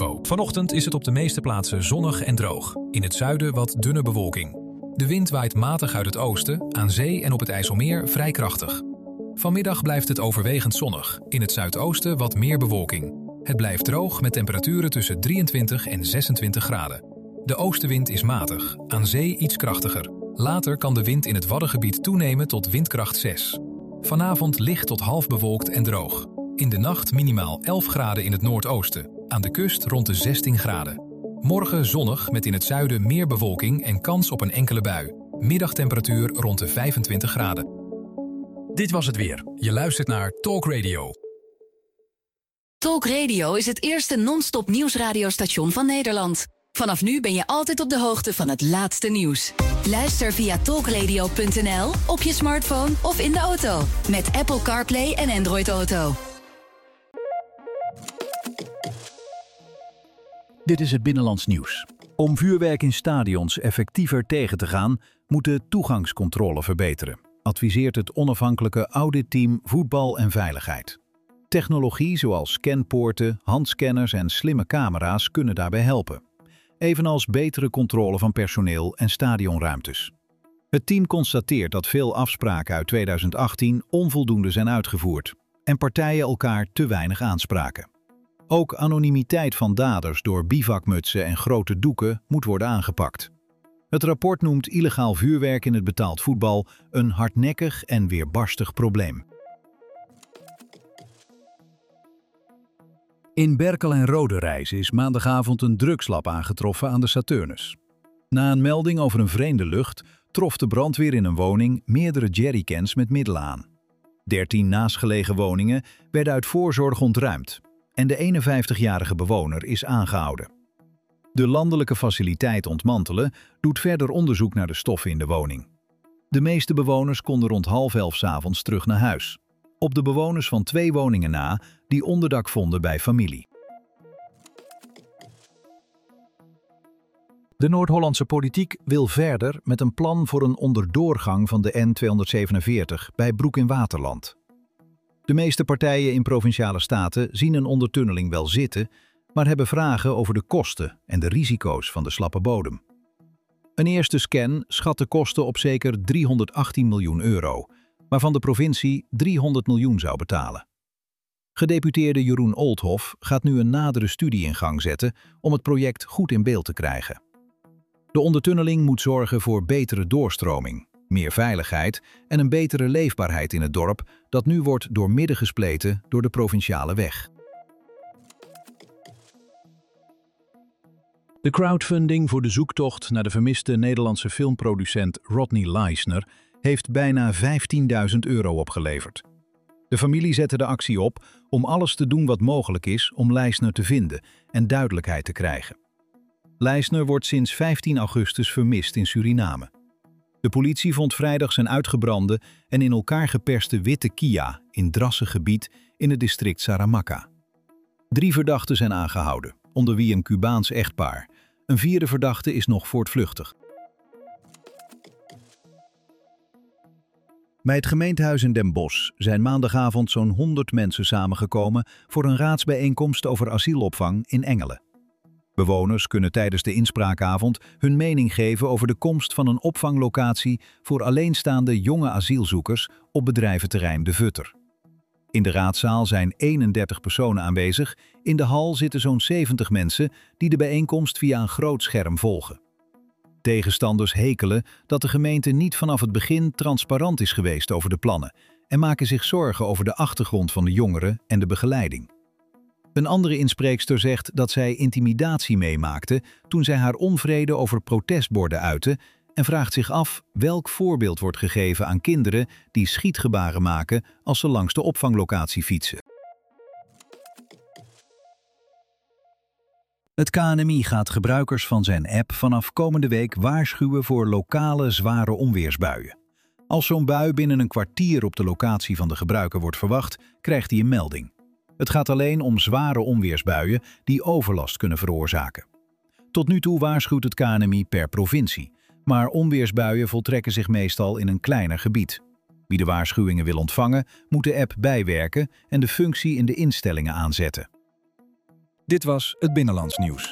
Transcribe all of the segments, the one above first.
Weerinfo. Vanochtend is het op de meeste plaatsen zonnig en droog. In het zuiden wat dunne bewolking. De wind waait matig uit het oosten, aan zee en op het IJsselmeer vrij krachtig. Vanmiddag blijft het overwegend zonnig. In het zuidoosten wat meer bewolking. Het blijft droog met temperaturen tussen 23 en 26 graden. De oostenwind is matig, aan zee iets krachtiger. Later kan de wind in het Waddengebied toenemen tot windkracht 6. Vanavond licht tot half bewolkt en droog. In de nacht minimaal 11 graden in het noordoosten. Aan de kust rond de 16 graden. Morgen zonnig met in het zuiden meer bewolking en kans op een enkele bui. Middagtemperatuur rond de 25 graden. Dit was het weer. Je luistert naar Talk Radio. Talk Radio is het eerste non-stop nieuwsradiostation van Nederland. Vanaf nu ben je altijd op de hoogte van het laatste nieuws. Luister via talkradio.nl, op je smartphone of in de auto. Met Apple CarPlay en Android Auto. Dit is het Binnenlands Nieuws. Om vuurwerk in stadions effectiever tegen te gaan, moet de toegangscontrole verbeteren, adviseert het onafhankelijke auditteam Voetbal en Veiligheid. Technologie zoals scanpoorten, handscanners en slimme camera's kunnen daarbij helpen. Evenals betere controle van personeel en stadionruimtes. Het team constateert dat veel afspraken uit 2018 onvoldoende zijn uitgevoerd en partijen elkaar te weinig aanspraken. Ook anonimiteit van daders door bivakmutsen en grote doeken moet worden aangepakt. Het rapport noemt illegaal vuurwerk in het betaald voetbal een hardnekkig en weerbarstig probleem. In Berkel en Roderijs is maandagavond een drugslab aangetroffen aan de Saturnus. Na een melding over een vreemde lucht trof de brandweer in een woning meerdere jerrycans met middelen aan. 13 naastgelegen woningen werden uit voorzorg ontruimd en de 51-jarige bewoner is aangehouden. De landelijke faciliteit ontmantelen doet verder onderzoek naar de stoffen in de woning. De meeste bewoners konden rond 22:30 's avonds terug naar huis. Op de bewoners van 2 woningen na die onderdak vonden bij familie. De Noord-Hollandse politiek wil verder met een plan voor een onderdoorgang van de N247 bij Broek in Waterland. De meeste partijen in Provinciale Staten zien een ondertunneling wel zitten, maar hebben vragen over de kosten en de risico's van de slappe bodem. Een eerste scan schat de kosten op zeker 318 miljoen euro, waarvan de provincie 300 miljoen zou betalen. Gedeputeerde Jeroen Oldhoff gaat nu een nadere studie in gang zetten om het project goed in beeld te krijgen. De ondertunneling moet zorgen voor betere doorstroming, meer veiligheid en een betere leefbaarheid in het dorp dat nu wordt doormidden gespleten door de provinciale weg. De crowdfunding voor de zoektocht naar de vermiste Nederlandse filmproducent Rodney Leisner heeft bijna 15.000 euro opgeleverd. De familie zette de actie op om alles te doen wat mogelijk is om Leisner te vinden en duidelijkheid te krijgen. Leisner wordt sinds 15 augustus vermist in Suriname. De politie vond vrijdag zijn uitgebrande en in elkaar geperste witte Kia in drassig gebied in het district Saramacca. 3 verdachten zijn aangehouden, onder wie een Cubaans echtpaar. Een 4e verdachte is nog voortvluchtig. Bij het gemeentehuis in Den Bosch zijn maandagavond zo'n 100 mensen samengekomen voor een raadsbijeenkomst over asielopvang in Engelen. Bewoners kunnen tijdens de inspraakavond hun mening geven over de komst van een opvanglocatie voor alleenstaande jonge asielzoekers op bedrijventerrein De Vutter. In de raadzaal zijn 31 personen aanwezig, in de hal zitten zo'n 70 mensen die de bijeenkomst via een groot scherm volgen. Tegenstanders hekelen dat de gemeente niet vanaf het begin transparant is geweest over de plannen en maken zich zorgen over de achtergrond van de jongeren en de begeleiding. Een andere inspreekster zegt dat zij intimidatie meemaakte toen zij haar onvrede over protestborden uitte en vraagt zich af welk voorbeeld wordt gegeven aan kinderen die schietgebaren maken als ze langs de opvanglocatie fietsen. Het KNMI gaat gebruikers van zijn app vanaf komende week waarschuwen voor lokale zware onweersbuien. Als zo'n bui binnen een kwartier op de locatie van de gebruiker wordt verwacht, krijgt hij een melding. Het gaat alleen om zware onweersbuien die overlast kunnen veroorzaken. Tot nu toe waarschuwt het KNMI per provincie, maar onweersbuien voltrekken zich meestal in een kleiner gebied. Wie de waarschuwingen wil ontvangen, moet de app bijwerken en de functie in de instellingen aanzetten. Dit was het Binnenlands Nieuws.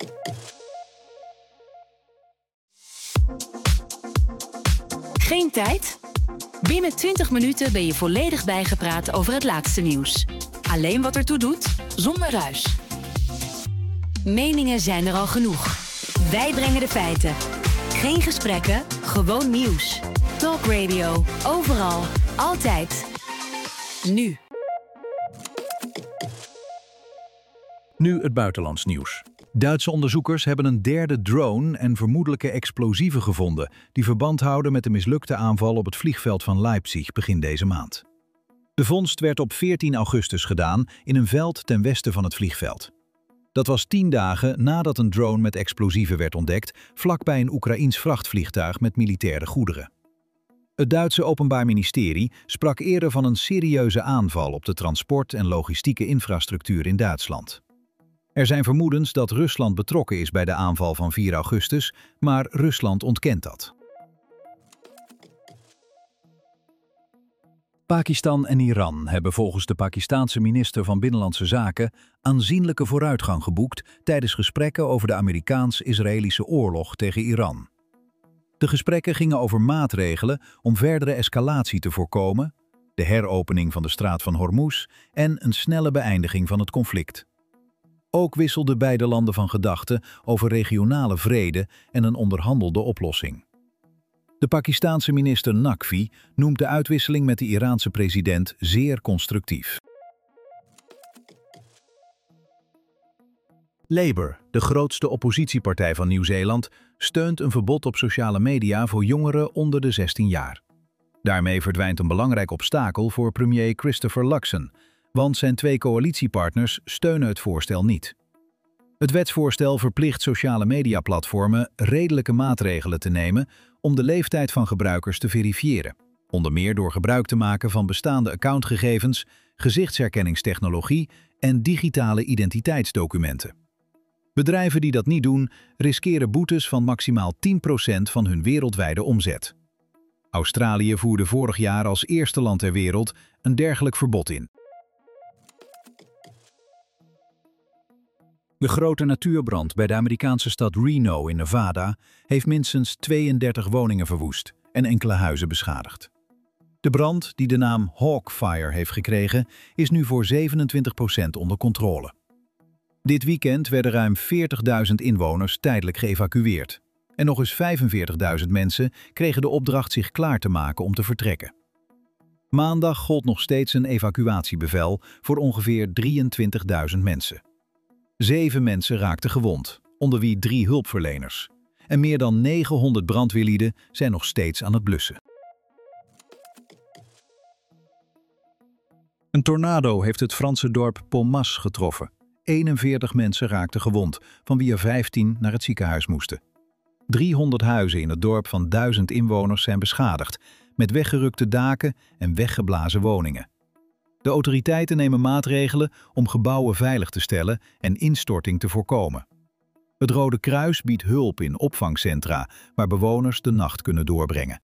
Geen tijd? Binnen 20 minuten ben je volledig bijgepraat over het laatste nieuws. Alleen wat ertoe doet, zonder ruis. Meningen zijn er al genoeg. Wij brengen de feiten. Geen gesprekken, gewoon nieuws. Talk Radio, overal, altijd. Nu. Nu het buitenlands nieuws. Duitse onderzoekers hebben een derde drone en vermoedelijke explosieven gevonden die verband houden met de mislukte aanval op het vliegveld van Leipzig begin deze maand. De vondst werd op 14 augustus gedaan in een veld ten westen van het vliegveld. Dat was 10 dagen nadat een drone met explosieven werd ontdekt vlakbij een Oekraïens vrachtvliegtuig met militaire goederen. Het Duitse Openbaar Ministerie sprak eerder van een serieuze aanval op de transport- en logistieke infrastructuur in Duitsland. Er zijn vermoedens dat Rusland betrokken is bij de aanval van 4 augustus, maar Rusland ontkent dat. Pakistan en Iran hebben volgens de Pakistaanse minister van Binnenlandse Zaken aanzienlijke vooruitgang geboekt tijdens gesprekken over de Amerikaans-Israëlische oorlog tegen Iran. De gesprekken gingen over maatregelen om verdere escalatie te voorkomen, de heropening van de straat van Hormuz en een snelle beëindiging van het conflict. Ook wisselden beide landen van gedachten over regionale vrede en een onderhandelde oplossing. De Pakistaanse minister Naqvi noemt de uitwisseling met de Iraanse president zeer constructief. Labour, de grootste oppositiepartij van Nieuw-Zeeland, steunt een verbod op sociale media voor jongeren onder de 16 jaar. Daarmee verdwijnt een belangrijk obstakel voor premier Christopher Luxon, want zijn 2 coalitiepartners steunen het voorstel niet. Het wetsvoorstel verplicht sociale mediaplatformen redelijke maatregelen te nemen om de leeftijd van gebruikers te verifiëren, onder meer door gebruik te maken van bestaande accountgegevens, gezichtsherkenningstechnologie en digitale identiteitsdocumenten. Bedrijven die dat niet doen, riskeren boetes van maximaal 10% van hun wereldwijde omzet. Australië voerde vorig jaar als eerste land ter wereld een dergelijk verbod in. De grote natuurbrand bij de Amerikaanse stad Reno in Nevada heeft minstens 32 woningen verwoest en enkele huizen beschadigd. De brand, die de naam Hawk Fire heeft gekregen, is nu voor 27% onder controle. Dit weekend werden ruim 40.000 inwoners tijdelijk geëvacueerd. En nog eens 45.000 mensen kregen de opdracht zich klaar te maken om te vertrekken. Maandag gold nog steeds een evacuatiebevel voor ongeveer 23.000 mensen. 7 mensen raakten gewond, onder wie 3 hulpverleners. En meer dan 900 brandweerlieden zijn nog steeds aan het blussen. Een tornado heeft het Franse dorp Pomas getroffen. 41 mensen raakten gewond, van wie er 15 naar het ziekenhuis moesten. 300 huizen in het dorp van 1000 inwoners zijn beschadigd, met weggerukte daken en weggeblazen woningen. De autoriteiten nemen maatregelen om gebouwen veilig te stellen en instorting te voorkomen. Het Rode Kruis biedt hulp in opvangcentra, waar bewoners de nacht kunnen doorbrengen.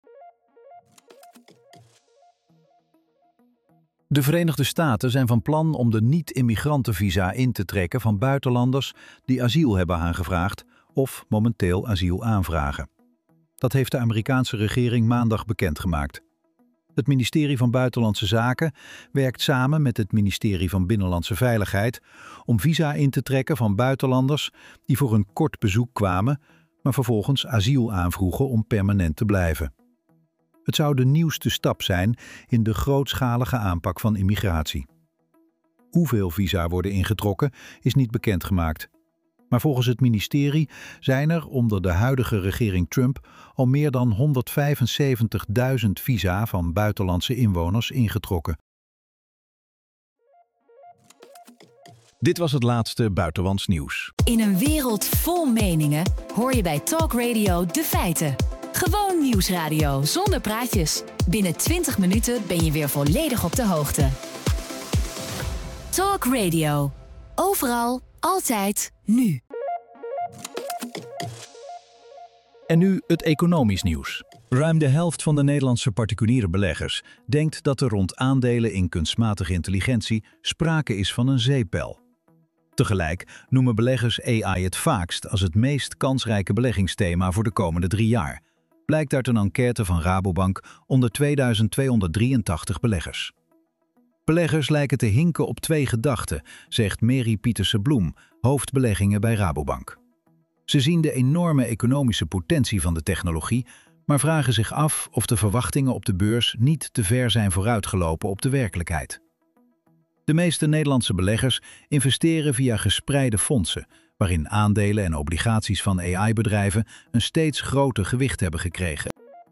De Verenigde Staten zijn van plan om de niet-immigrantenvisa in te trekken van buitenlanders die asiel hebben aangevraagd of momenteel asiel aanvragen. Dat heeft de Amerikaanse regering maandag bekendgemaakt. Het ministerie van Buitenlandse Zaken werkt samen met het ministerie van Binnenlandse Veiligheid om visa in te trekken van buitenlanders die voor een kort bezoek kwamen, maar vervolgens asiel aanvroegen om permanent te blijven. Het zou de nieuwste stap zijn in de grootschalige aanpak van immigratie. Hoeveel visa worden ingetrokken is niet bekendgemaakt. Maar volgens het ministerie zijn er onder de huidige regering Trump al meer dan 175.000 visa van buitenlandse inwoners ingetrokken. Dit was het laatste buitenlands nieuws. In een wereld vol meningen hoor je bij Talk Radio de feiten. Gewoon nieuwsradio zonder praatjes. Binnen 20 minuten ben je weer volledig op de hoogte. Talk Radio. Overal, altijd, nu. En nu het economisch nieuws. Ruim de helft van de Nederlandse particuliere beleggers denkt dat er rond aandelen in kunstmatige intelligentie sprake is van een zeepbel. Tegelijk noemen beleggers AI het vaakst als het meest kansrijke beleggingsthema voor de komende 3 jaar. Blijkt uit een enquête van Rabobank onder 2283 beleggers. Beleggers lijken te hinken op 2 gedachten, zegt Mary Pieterse-Bloem, hoofdbeleggingen bij Rabobank. Ze zien de enorme economische potentie van de technologie, maar vragen zich af of de verwachtingen op de beurs niet te ver zijn vooruitgelopen op de werkelijkheid. De meeste Nederlandse beleggers investeren via gespreide fondsen, waarin aandelen en obligaties van AI-bedrijven een steeds groter gewicht hebben gekregen.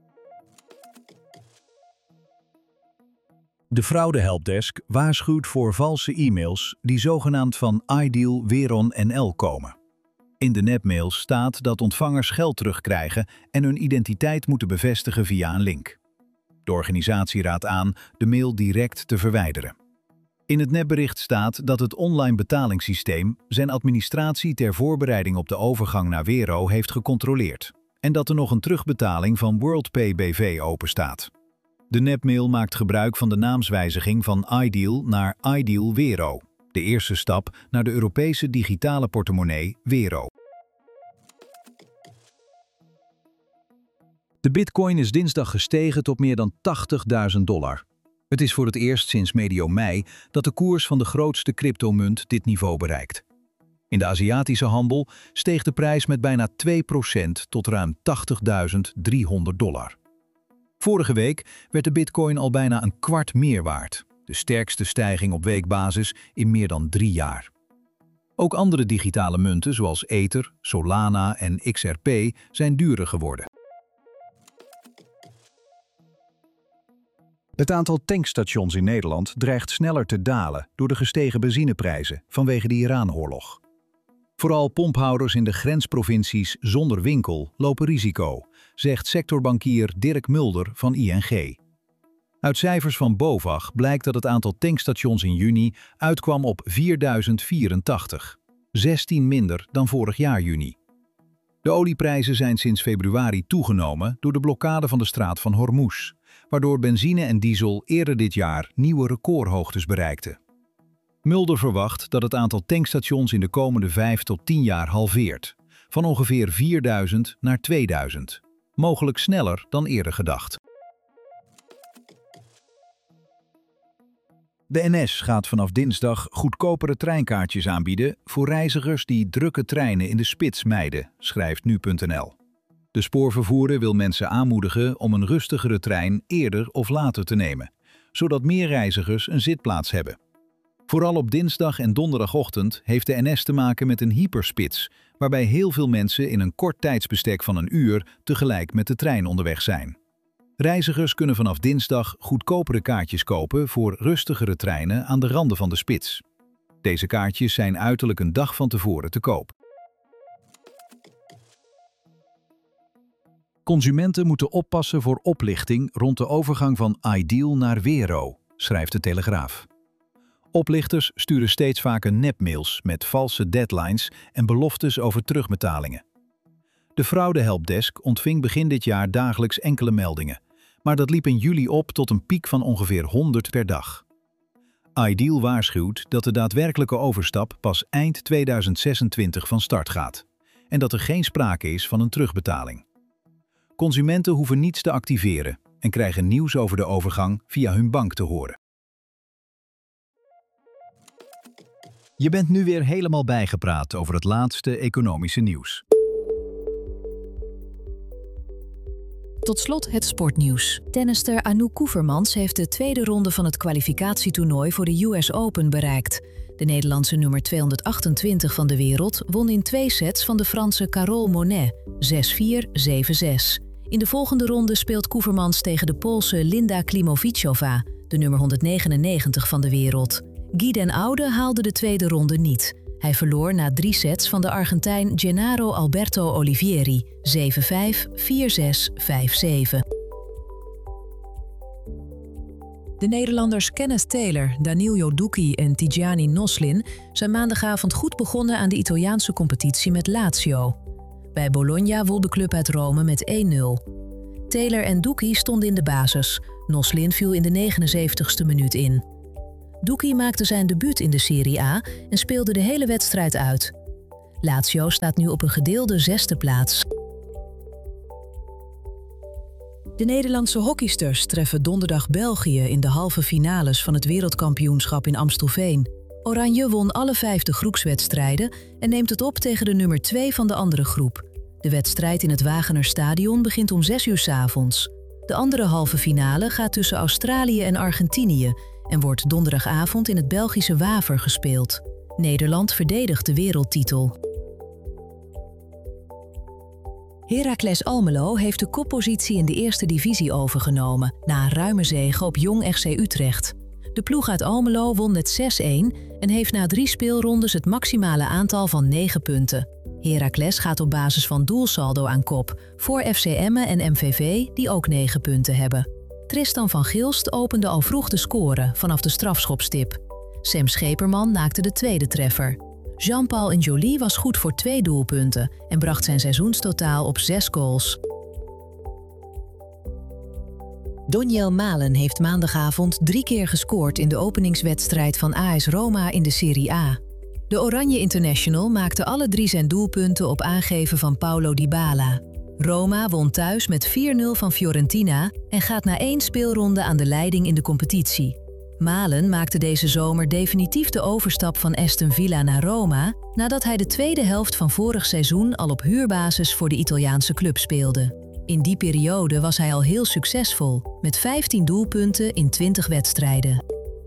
De fraudehelpdesk waarschuwt voor valse e-mails die zogenaamd van Ideal Weron NL komen. In de nepmails staat dat ontvangers geld terugkrijgen en hun identiteit moeten bevestigen via een link. De organisatie raadt aan de mail direct te verwijderen. In het nepbericht staat dat het online betalingssysteem zijn administratie ter voorbereiding op de overgang naar Wero heeft gecontroleerd en dat er nog een terugbetaling van WorldPay BV openstaat. De nepmail maakt gebruik van de naamswijziging van Ideal naar Ideal Wero, de eerste stap naar de Europese digitale portemonnee Wero. De bitcoin is dinsdag gestegen tot meer dan $80.000. Het is voor het eerst sinds medio mei dat de koers van de grootste cryptomunt dit niveau bereikt. In de Aziatische handel steeg de prijs met bijna 2% tot ruim $80.300. Vorige week werd de bitcoin al bijna een kwart meer waard, de sterkste stijging op weekbasis in meer dan 3 jaar. Ook andere digitale munten zoals Ether, Solana en XRP zijn duurder geworden. Het aantal tankstations in Nederland dreigt sneller te dalen door de gestegen benzineprijzen vanwege de Iran-oorlog. Vooral pomphouders in de grensprovincies zonder winkel lopen risico, zegt sectorbankier Dirk Mulder van ING. Uit cijfers van BOVAG blijkt dat het aantal tankstations in juni uitkwam op 4084, 16 minder dan vorig jaar juni. De olieprijzen zijn sinds februari toegenomen door de blokkade van de straat van Hormuz, waardoor benzine en diesel eerder dit jaar nieuwe recordhoogtes bereikten. Mulder verwacht dat het aantal tankstations in de komende 5 tot 10 jaar halveert, van ongeveer 4000 naar 2000, mogelijk sneller dan eerder gedacht. De NS gaat vanaf dinsdag goedkopere treinkaartjes aanbieden voor reizigers die drukke treinen in de spits mijden, schrijft nu.nl. De spoorvervoerder wil mensen aanmoedigen om een rustigere trein eerder of later te nemen, zodat meer reizigers een zitplaats hebben. Vooral op dinsdag en donderdagochtend heeft de NS te maken met een hyperspits, waarbij heel veel mensen in een kort tijdsbestek van een uur tegelijk met de trein onderweg zijn. Reizigers kunnen vanaf dinsdag goedkopere kaartjes kopen voor rustigere treinen aan de randen van de spits. Deze kaartjes zijn uiterlijk een dag van tevoren te koop. Consumenten moeten oppassen voor oplichting rond de overgang van Ideal naar Wero, schrijft de Telegraaf. Oplichters sturen steeds vaker nepmails met valse deadlines en beloftes over terugbetalingen. De fraudehelpdesk ontving begin dit jaar dagelijks enkele meldingen, maar dat liep in juli op tot een piek van ongeveer 100 per dag. Ideal waarschuwt dat de daadwerkelijke overstap pas eind 2026 van start gaat en dat er geen sprake is van een terugbetaling. Consumenten hoeven niets te activeren en krijgen nieuws over de overgang via hun bank te horen. Je bent nu weer helemaal bijgepraat over het laatste economische nieuws. Tot slot het sportnieuws. Tennister Anouk Koevermans heeft de tweede ronde van het kwalificatietoernooi voor de US Open bereikt. De Nederlandse nummer 228 van de wereld won in 2 sets van de Franse Carole Monet, 6-4, 7-6. In de volgende ronde speelt Koevermans tegen de Poolse Linda Klimovichova, de nummer 199 van de wereld. Guy den Oude haalde de tweede ronde niet. Hij verloor na 3 sets van de Argentijn Gennaro Alberto Olivieri, 7-5, 4-6, 5-7. De Nederlanders Kenneth Taylor, Danilo Ducchi en Tijani Noslin zijn maandagavond goed begonnen aan de Italiaanse competitie met Lazio. Bij Bologna won de club uit Rome met 1-0. Taylor en Ducchi stonden in de basis. Noslin viel in de 79ste minuut in. Doekie maakte zijn debuut in de Serie A en speelde de hele wedstrijd uit. Lazio staat nu op een gedeelde 6e plaats. De Nederlandse hockeysters treffen donderdag België in de halve finales van het wereldkampioenschap in Amstelveen. Oranje won alle 5 groepswedstrijden en neemt het op tegen de nummer 2 van de andere groep. De wedstrijd in het Wagenerstadion begint om 6 uur 's avonds. De andere halve finale gaat tussen Australië en Argentinië en wordt donderdagavond in het Belgische Waver gespeeld. Nederland verdedigt de wereldtitel. Heracles Almelo heeft de koppositie in de eerste divisie overgenomen na een ruime zege op Jong FC Utrecht. De ploeg uit Almelo won met 6-1 en heeft na 3 speelrondes het maximale aantal van 9 punten. Heracles gaat op basis van doelsaldo aan kop, voor FC Emmen en MVV die ook 9 punten hebben. Tristan van Gilst opende al vroeg de score vanaf de strafschopstip. Sam Scheperman maakte de tweede treffer. Jean-Paul N'Joly was goed voor 2 doelpunten en bracht zijn seizoenstotaal op 6 goals. Doniel Malen heeft maandagavond 3 keer gescoord in de openingswedstrijd van AS Roma in de Serie A. De Oranje International maakte alle 3 zijn doelpunten op aangeven van Paulo Dybala. Roma won thuis met 4-0 van Fiorentina en gaat na 1 speelronde aan de leiding in de competitie. Malen maakte deze zomer definitief de overstap van Aston Villa naar Roma, nadat hij de tweede helft van vorig seizoen al op huurbasis voor de Italiaanse club speelde. In die periode was hij al heel succesvol, met 15 doelpunten in 20 wedstrijden.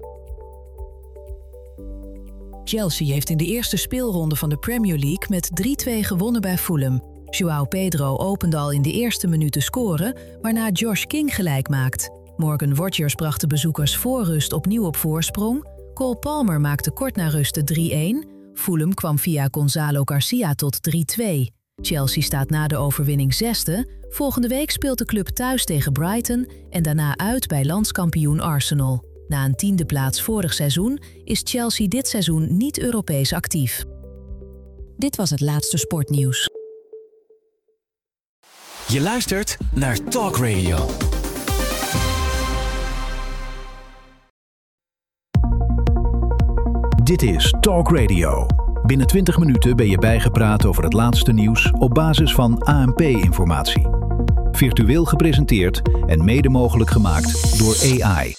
Chelsea heeft in de eerste speelronde van de Premier League met 3-2 gewonnen bij Fulham. João Pedro opende al in de eerste minuut te scoren, waarna Josh King gelijk maakt. Morgan Rodgers bracht de bezoekers voor rust opnieuw op voorsprong. Cole Palmer maakte kort na rust de 3-1. Fulham kwam via Gonzalo Garcia tot 3-2. Chelsea staat na de overwinning 6e. Volgende week speelt de club thuis tegen Brighton en daarna uit bij landskampioen Arsenal. Na een 10e plaats vorig seizoen is Chelsea dit seizoen niet Europees actief. Dit was het laatste sportnieuws. Je luistert naar Talk Radio. Dit is Talk Radio. Binnen 20 minuten ben je bijgepraat over het laatste nieuws op basis van ANP-informatie. Virtueel gepresenteerd en mede mogelijk gemaakt door AI.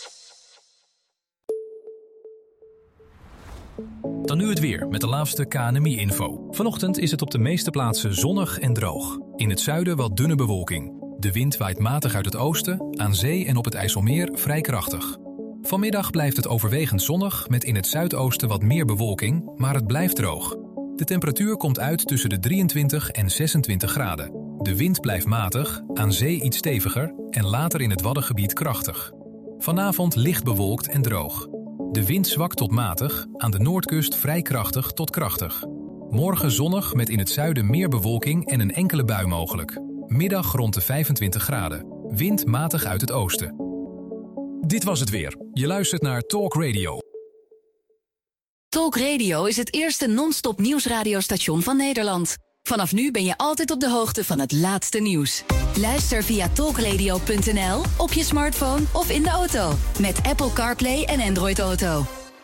Dan nu het weer met de laatste KNMI-info. Vanochtend is het op de meeste plaatsen zonnig en droog. In het zuiden wat dunne bewolking. De wind waait matig uit het oosten, aan zee en op het IJsselmeer vrij krachtig. Vanmiddag blijft het overwegend zonnig met in het zuidoosten wat meer bewolking, maar het blijft droog. De temperatuur komt uit tussen de 23 en 26 graden. De wind blijft matig, aan zee iets steviger en later in het Waddengebied krachtig. Vanavond licht bewolkt en droog. De wind zwakt tot matig, aan de noordkust vrij krachtig tot krachtig. Morgen zonnig met in het zuiden meer bewolking en een enkele bui mogelijk. Middag rond de 25 graden. Wind matig uit het oosten. Dit was het weer. Je luistert naar Talk Radio. Talk Radio is het eerste non-stop nieuwsradiostation van Nederland. Vanaf nu ben je altijd op de hoogte van het laatste nieuws. Luister via talkradio.nl, op je smartphone of in de auto. Met Apple CarPlay en Android Auto.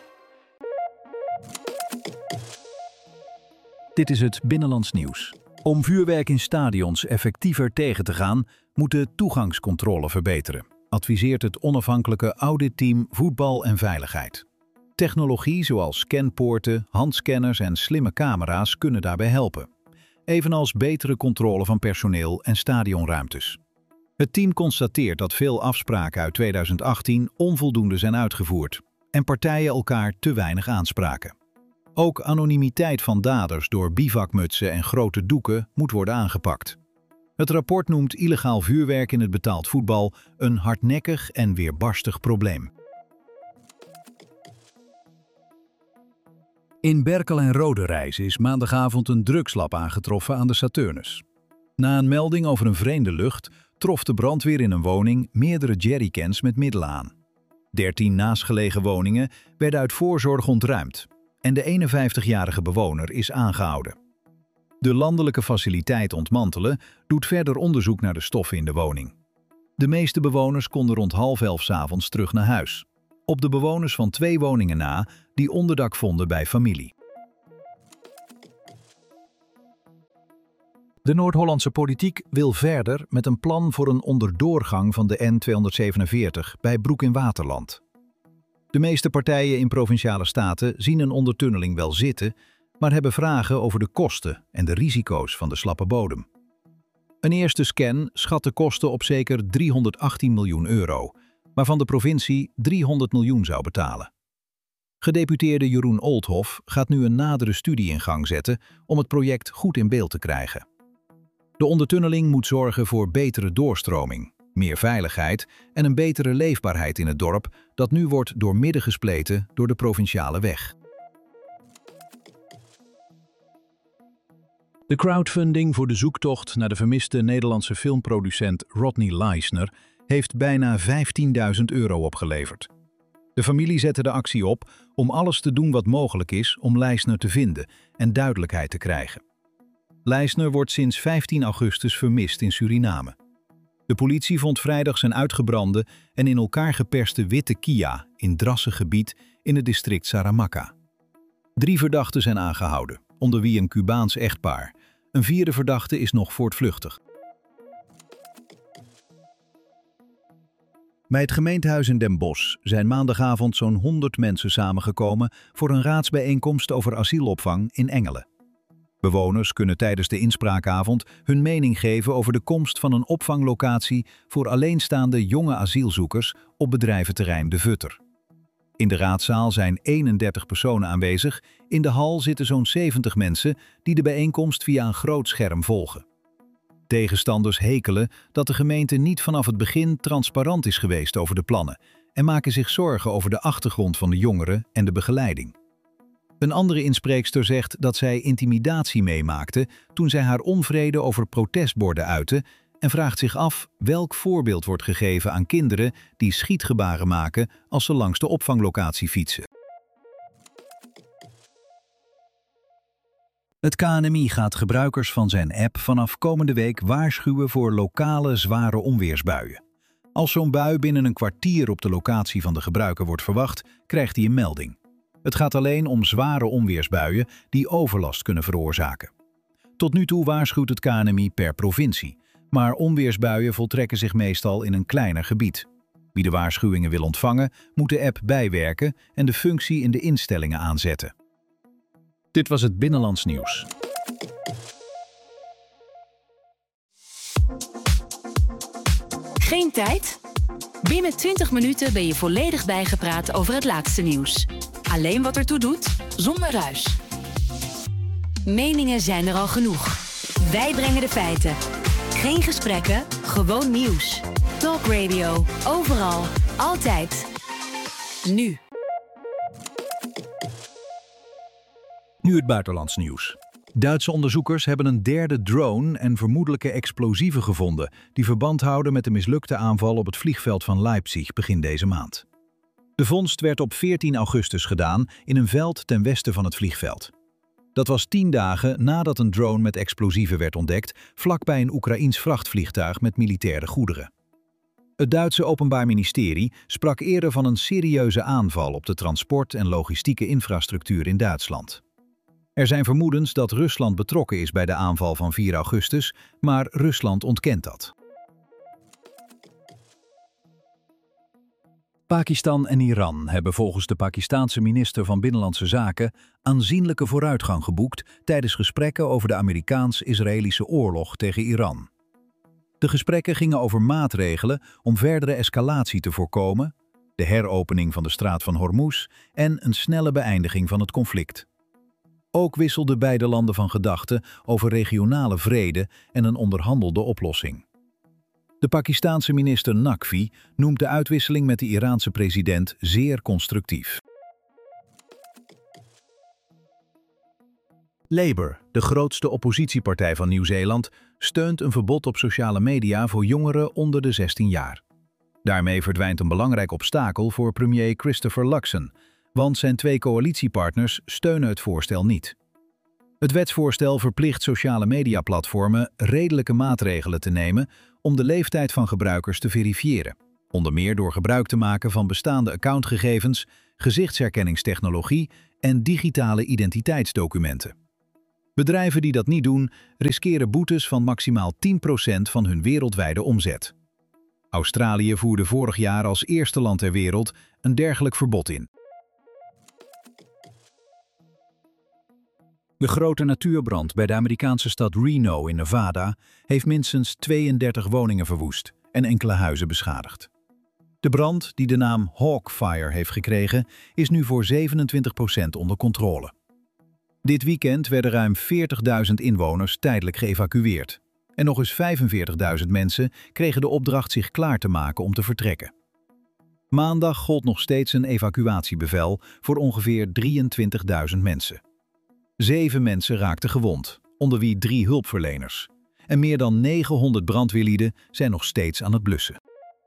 Dit is het Binnenlands Nieuws. Om vuurwerk in stadions effectiever tegen te gaan, moet de toegangscontrole verbeteren, adviseert het onafhankelijke auditteam Voetbal en Veiligheid. Technologie zoals scanpoorten, handscanners en slimme camera's kunnen daarbij helpen. Evenals betere controle van personeel en stadionruimtes. Het team constateert dat veel afspraken uit 2018 onvoldoende zijn uitgevoerd en partijen elkaar te weinig aanspraken. Ook anonimiteit van daders door bivakmutsen en grote doeken moet worden aangepakt. Het rapport noemt illegaal vuurwerk in het betaald voetbal een hardnekkig en weerbarstig probleem. In Berkel en Roderijs is maandagavond een drugslab aangetroffen aan de Saturnus. Na een melding over een vreemde lucht trof de brandweer in een woning meerdere jerrycans met middelen aan. 13 naastgelegen woningen werden uit voorzorg ontruimd en de 51-jarige bewoner is aangehouden. De landelijke faciliteit ontmantelen doet verder onderzoek naar de stoffen in de woning. De meeste bewoners konden rond 22:30 's avonds terug naar huis. op de bewoners van 2 woningen na die onderdak vonden bij familie. De Noord-Hollandse politiek wil verder met een plan voor een onderdoorgang van de N247 bij Broek in Waterland. De meeste partijen in Provinciale Staten zien een ondertunneling wel zitten, maar hebben vragen over de kosten en de risico's van de slappe bodem. Een eerste scan schat de kosten op zeker 318 miljoen euro, waarvan de provincie 300 miljoen zou betalen. Gedeputeerde Jeroen Oldhoff gaat nu een nadere studie in gang zetten om het project goed in beeld te krijgen. De ondertunneling moet zorgen voor betere doorstroming, meer veiligheid en een betere leefbaarheid in het dorp dat nu wordt doormidden gespleten door de provinciale weg. De crowdfunding voor de zoektocht naar de vermiste Nederlandse filmproducent Rodney Leisner heeft bijna 15.000 euro opgeleverd. De familie zette de actie op om alles te doen wat mogelijk is om Leisner te vinden en duidelijkheid te krijgen. Leisner wordt sinds 15 augustus vermist in Suriname. De politie vond vrijdag zijn uitgebrande en in elkaar geperste witte Kia in drassig gebied in het district Saramacca. 3 verdachten zijn aangehouden, onder wie een Cubaans echtpaar. Een 4e verdachte is nog voortvluchtig. Bij het gemeentehuis in Den Bosch zijn maandagavond zo'n 100 mensen samengekomen voor een raadsbijeenkomst over asielopvang in Engelen. Bewoners kunnen tijdens de inspraakavond hun mening geven over de komst van een opvanglocatie voor alleenstaande jonge asielzoekers op bedrijventerrein De Vutter. In de raadzaal zijn 31 personen aanwezig, in de hal zitten zo'n 70 mensen die de bijeenkomst via een groot scherm volgen. Tegenstanders hekelen dat de gemeente niet vanaf het begin transparant is geweest over de plannen en maken zich zorgen over de achtergrond van de jongeren en de begeleiding. Een andere inspreekster zegt dat zij intimidatie meemaakte toen zij haar onvrede over protestborden uitte en vraagt zich af welk voorbeeld wordt gegeven aan kinderen die schietgebaren maken als ze langs de opvanglocatie fietsen. Het KNMI gaat gebruikers van zijn app vanaf komende week waarschuwen voor lokale zware onweersbuien. Als zo'n bui binnen een kwartier op de locatie van de gebruiker wordt verwacht, krijgt hij een melding. Het gaat alleen om zware onweersbuien die overlast kunnen veroorzaken. Tot nu toe waarschuwt het KNMI per provincie, maar onweersbuien voltrekken zich meestal in een kleiner gebied. Wie de waarschuwingen wil ontvangen, moet de app bijwerken en de functie in de instellingen aanzetten. Dit was het Binnenlands Nieuws. Geen tijd? Binnen 20 minuten ben je volledig bijgepraat over het laatste nieuws. Alleen wat ertoe doet, zonder ruis. Meningen zijn er al genoeg. Wij brengen de feiten. Geen gesprekken, gewoon nieuws. Talk Radio, overal, altijd. Nu. Nu het buitenlands nieuws. Duitse onderzoekers hebben een 3e drone en vermoedelijke explosieven gevonden die verband houden met de mislukte aanval op het vliegveld van Leipzig begin deze maand. De vondst werd op 14 augustus gedaan in een veld ten westen van het vliegveld. Dat was 10 dagen nadat een drone met explosieven werd ontdekt vlakbij een Oekraïens vrachtvliegtuig met militaire goederen. Het Duitse Openbaar Ministerie sprak eerder van een serieuze aanval op de transport- en logistieke infrastructuur in Duitsland. Er zijn vermoedens dat Rusland betrokken is bij de aanval van 4 augustus, maar Rusland ontkent dat. Pakistan en Iran hebben volgens de Pakistaanse minister van Binnenlandse Zaken aanzienlijke vooruitgang geboekt tijdens gesprekken over de Amerikaans-Israëlische oorlog tegen Iran. De gesprekken gingen over maatregelen om verdere escalatie te voorkomen, de heropening van de straat van Hormuz en een snelle beëindiging van het conflict. Ook wisselden beide landen van gedachten over regionale vrede en een onderhandelde oplossing. De Pakistaanse minister Naqvi noemt de uitwisseling met de Iraanse president zeer constructief. Labour, de grootste oppositiepartij van Nieuw-Zeeland, steunt een verbod op sociale media voor jongeren onder de 16 jaar. Daarmee verdwijnt een belangrijk obstakel voor premier Christopher Luxon, want zijn 2 coalitiepartners steunen het voorstel niet. Het wetsvoorstel verplicht sociale mediaplatformen redelijke maatregelen te nemen om de leeftijd van gebruikers te verifiëren, Onder meer door gebruik te maken van bestaande accountgegevens, gezichtsherkenningstechnologie en digitale identiteitsdocumenten. Bedrijven die dat niet doen, riskeren boetes van maximaal 10% van hun wereldwijde omzet. Australië voerde vorig jaar als eerste land ter wereld een dergelijk verbod in. De grote natuurbrand bij de Amerikaanse stad Reno in Nevada heeft minstens 32 woningen verwoest en enkele huizen beschadigd. De brand, die de naam Hawk Fire heeft gekregen, is nu voor 27% onder controle. Dit weekend werden ruim 40.000 inwoners tijdelijk geëvacueerd. En nog eens 45.000 mensen kregen de opdracht zich klaar te maken om te vertrekken. Maandag gold nog steeds een evacuatiebevel voor ongeveer 23.000 mensen. 7 mensen raakten gewond, onder wie 3 hulpverleners. En meer dan 900 brandweerlieden zijn nog steeds aan het blussen.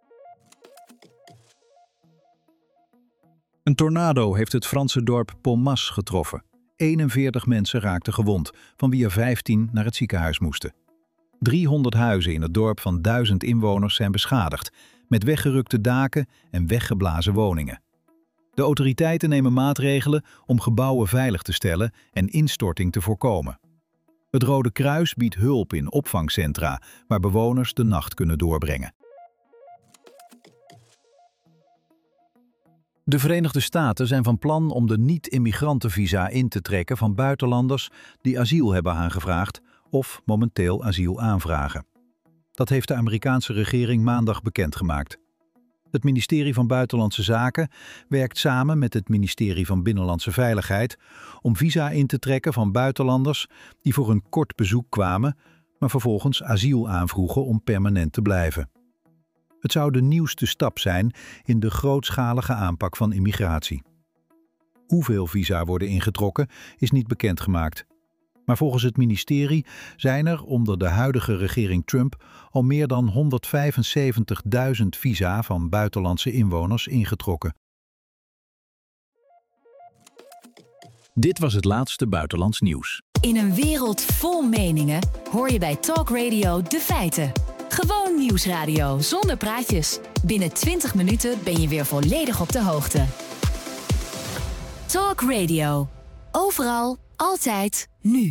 Een tornado heeft het Franse dorp Pomas getroffen. 41 mensen raakten gewond, van wie er 15 naar het ziekenhuis moesten. 300 huizen in het dorp van 1000 inwoners zijn beschadigd, met weggerukte daken en weggeblazen woningen. De autoriteiten nemen maatregelen om gebouwen veilig te stellen en instorting te voorkomen. Het Rode Kruis biedt hulp in opvangcentra, waar bewoners de nacht kunnen doorbrengen. De Verenigde Staten zijn van plan om de niet-immigrantenvisa in te trekken van buitenlanders die asiel hebben aangevraagd of momenteel asiel aanvragen. Dat heeft de Amerikaanse regering maandag bekendgemaakt. Het ministerie van Buitenlandse Zaken werkt samen met het ministerie van Binnenlandse Veiligheid om visa in te trekken van buitenlanders die voor een kort bezoek kwamen, maar vervolgens asiel aanvroegen om permanent te blijven. Het zou de nieuwste stap zijn in de grootschalige aanpak van immigratie. Hoeveel visa worden ingetrokken is niet bekendgemaakt. Maar volgens het ministerie zijn er onder de huidige regering Trump al meer dan 175.000 visa van buitenlandse inwoners ingetrokken. Dit was het laatste buitenlands nieuws. In een wereld vol meningen hoor je bij Talk Radio de feiten. Gewoon nieuwsradio zonder praatjes. Binnen 20 minuten ben je weer volledig op de hoogte. Talk Radio. Overal, altijd, nu.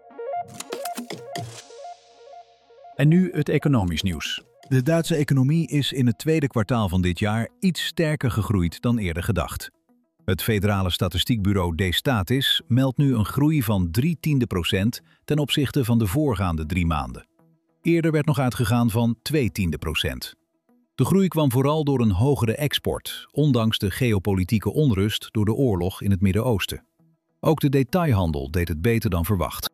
En nu het economisch nieuws. De Duitse economie is in het tweede kwartaal van dit jaar iets sterker gegroeid dan eerder gedacht. Het federale statistiekbureau D-Statis meldt nu een groei van 0,3% ten opzichte van de voorgaande 3 maanden. Eerder werd nog uitgegaan van 0,2%. De groei kwam vooral door een hogere export, ondanks de geopolitieke onrust door de oorlog in het Midden-Oosten. Ook de detailhandel deed het beter dan verwacht.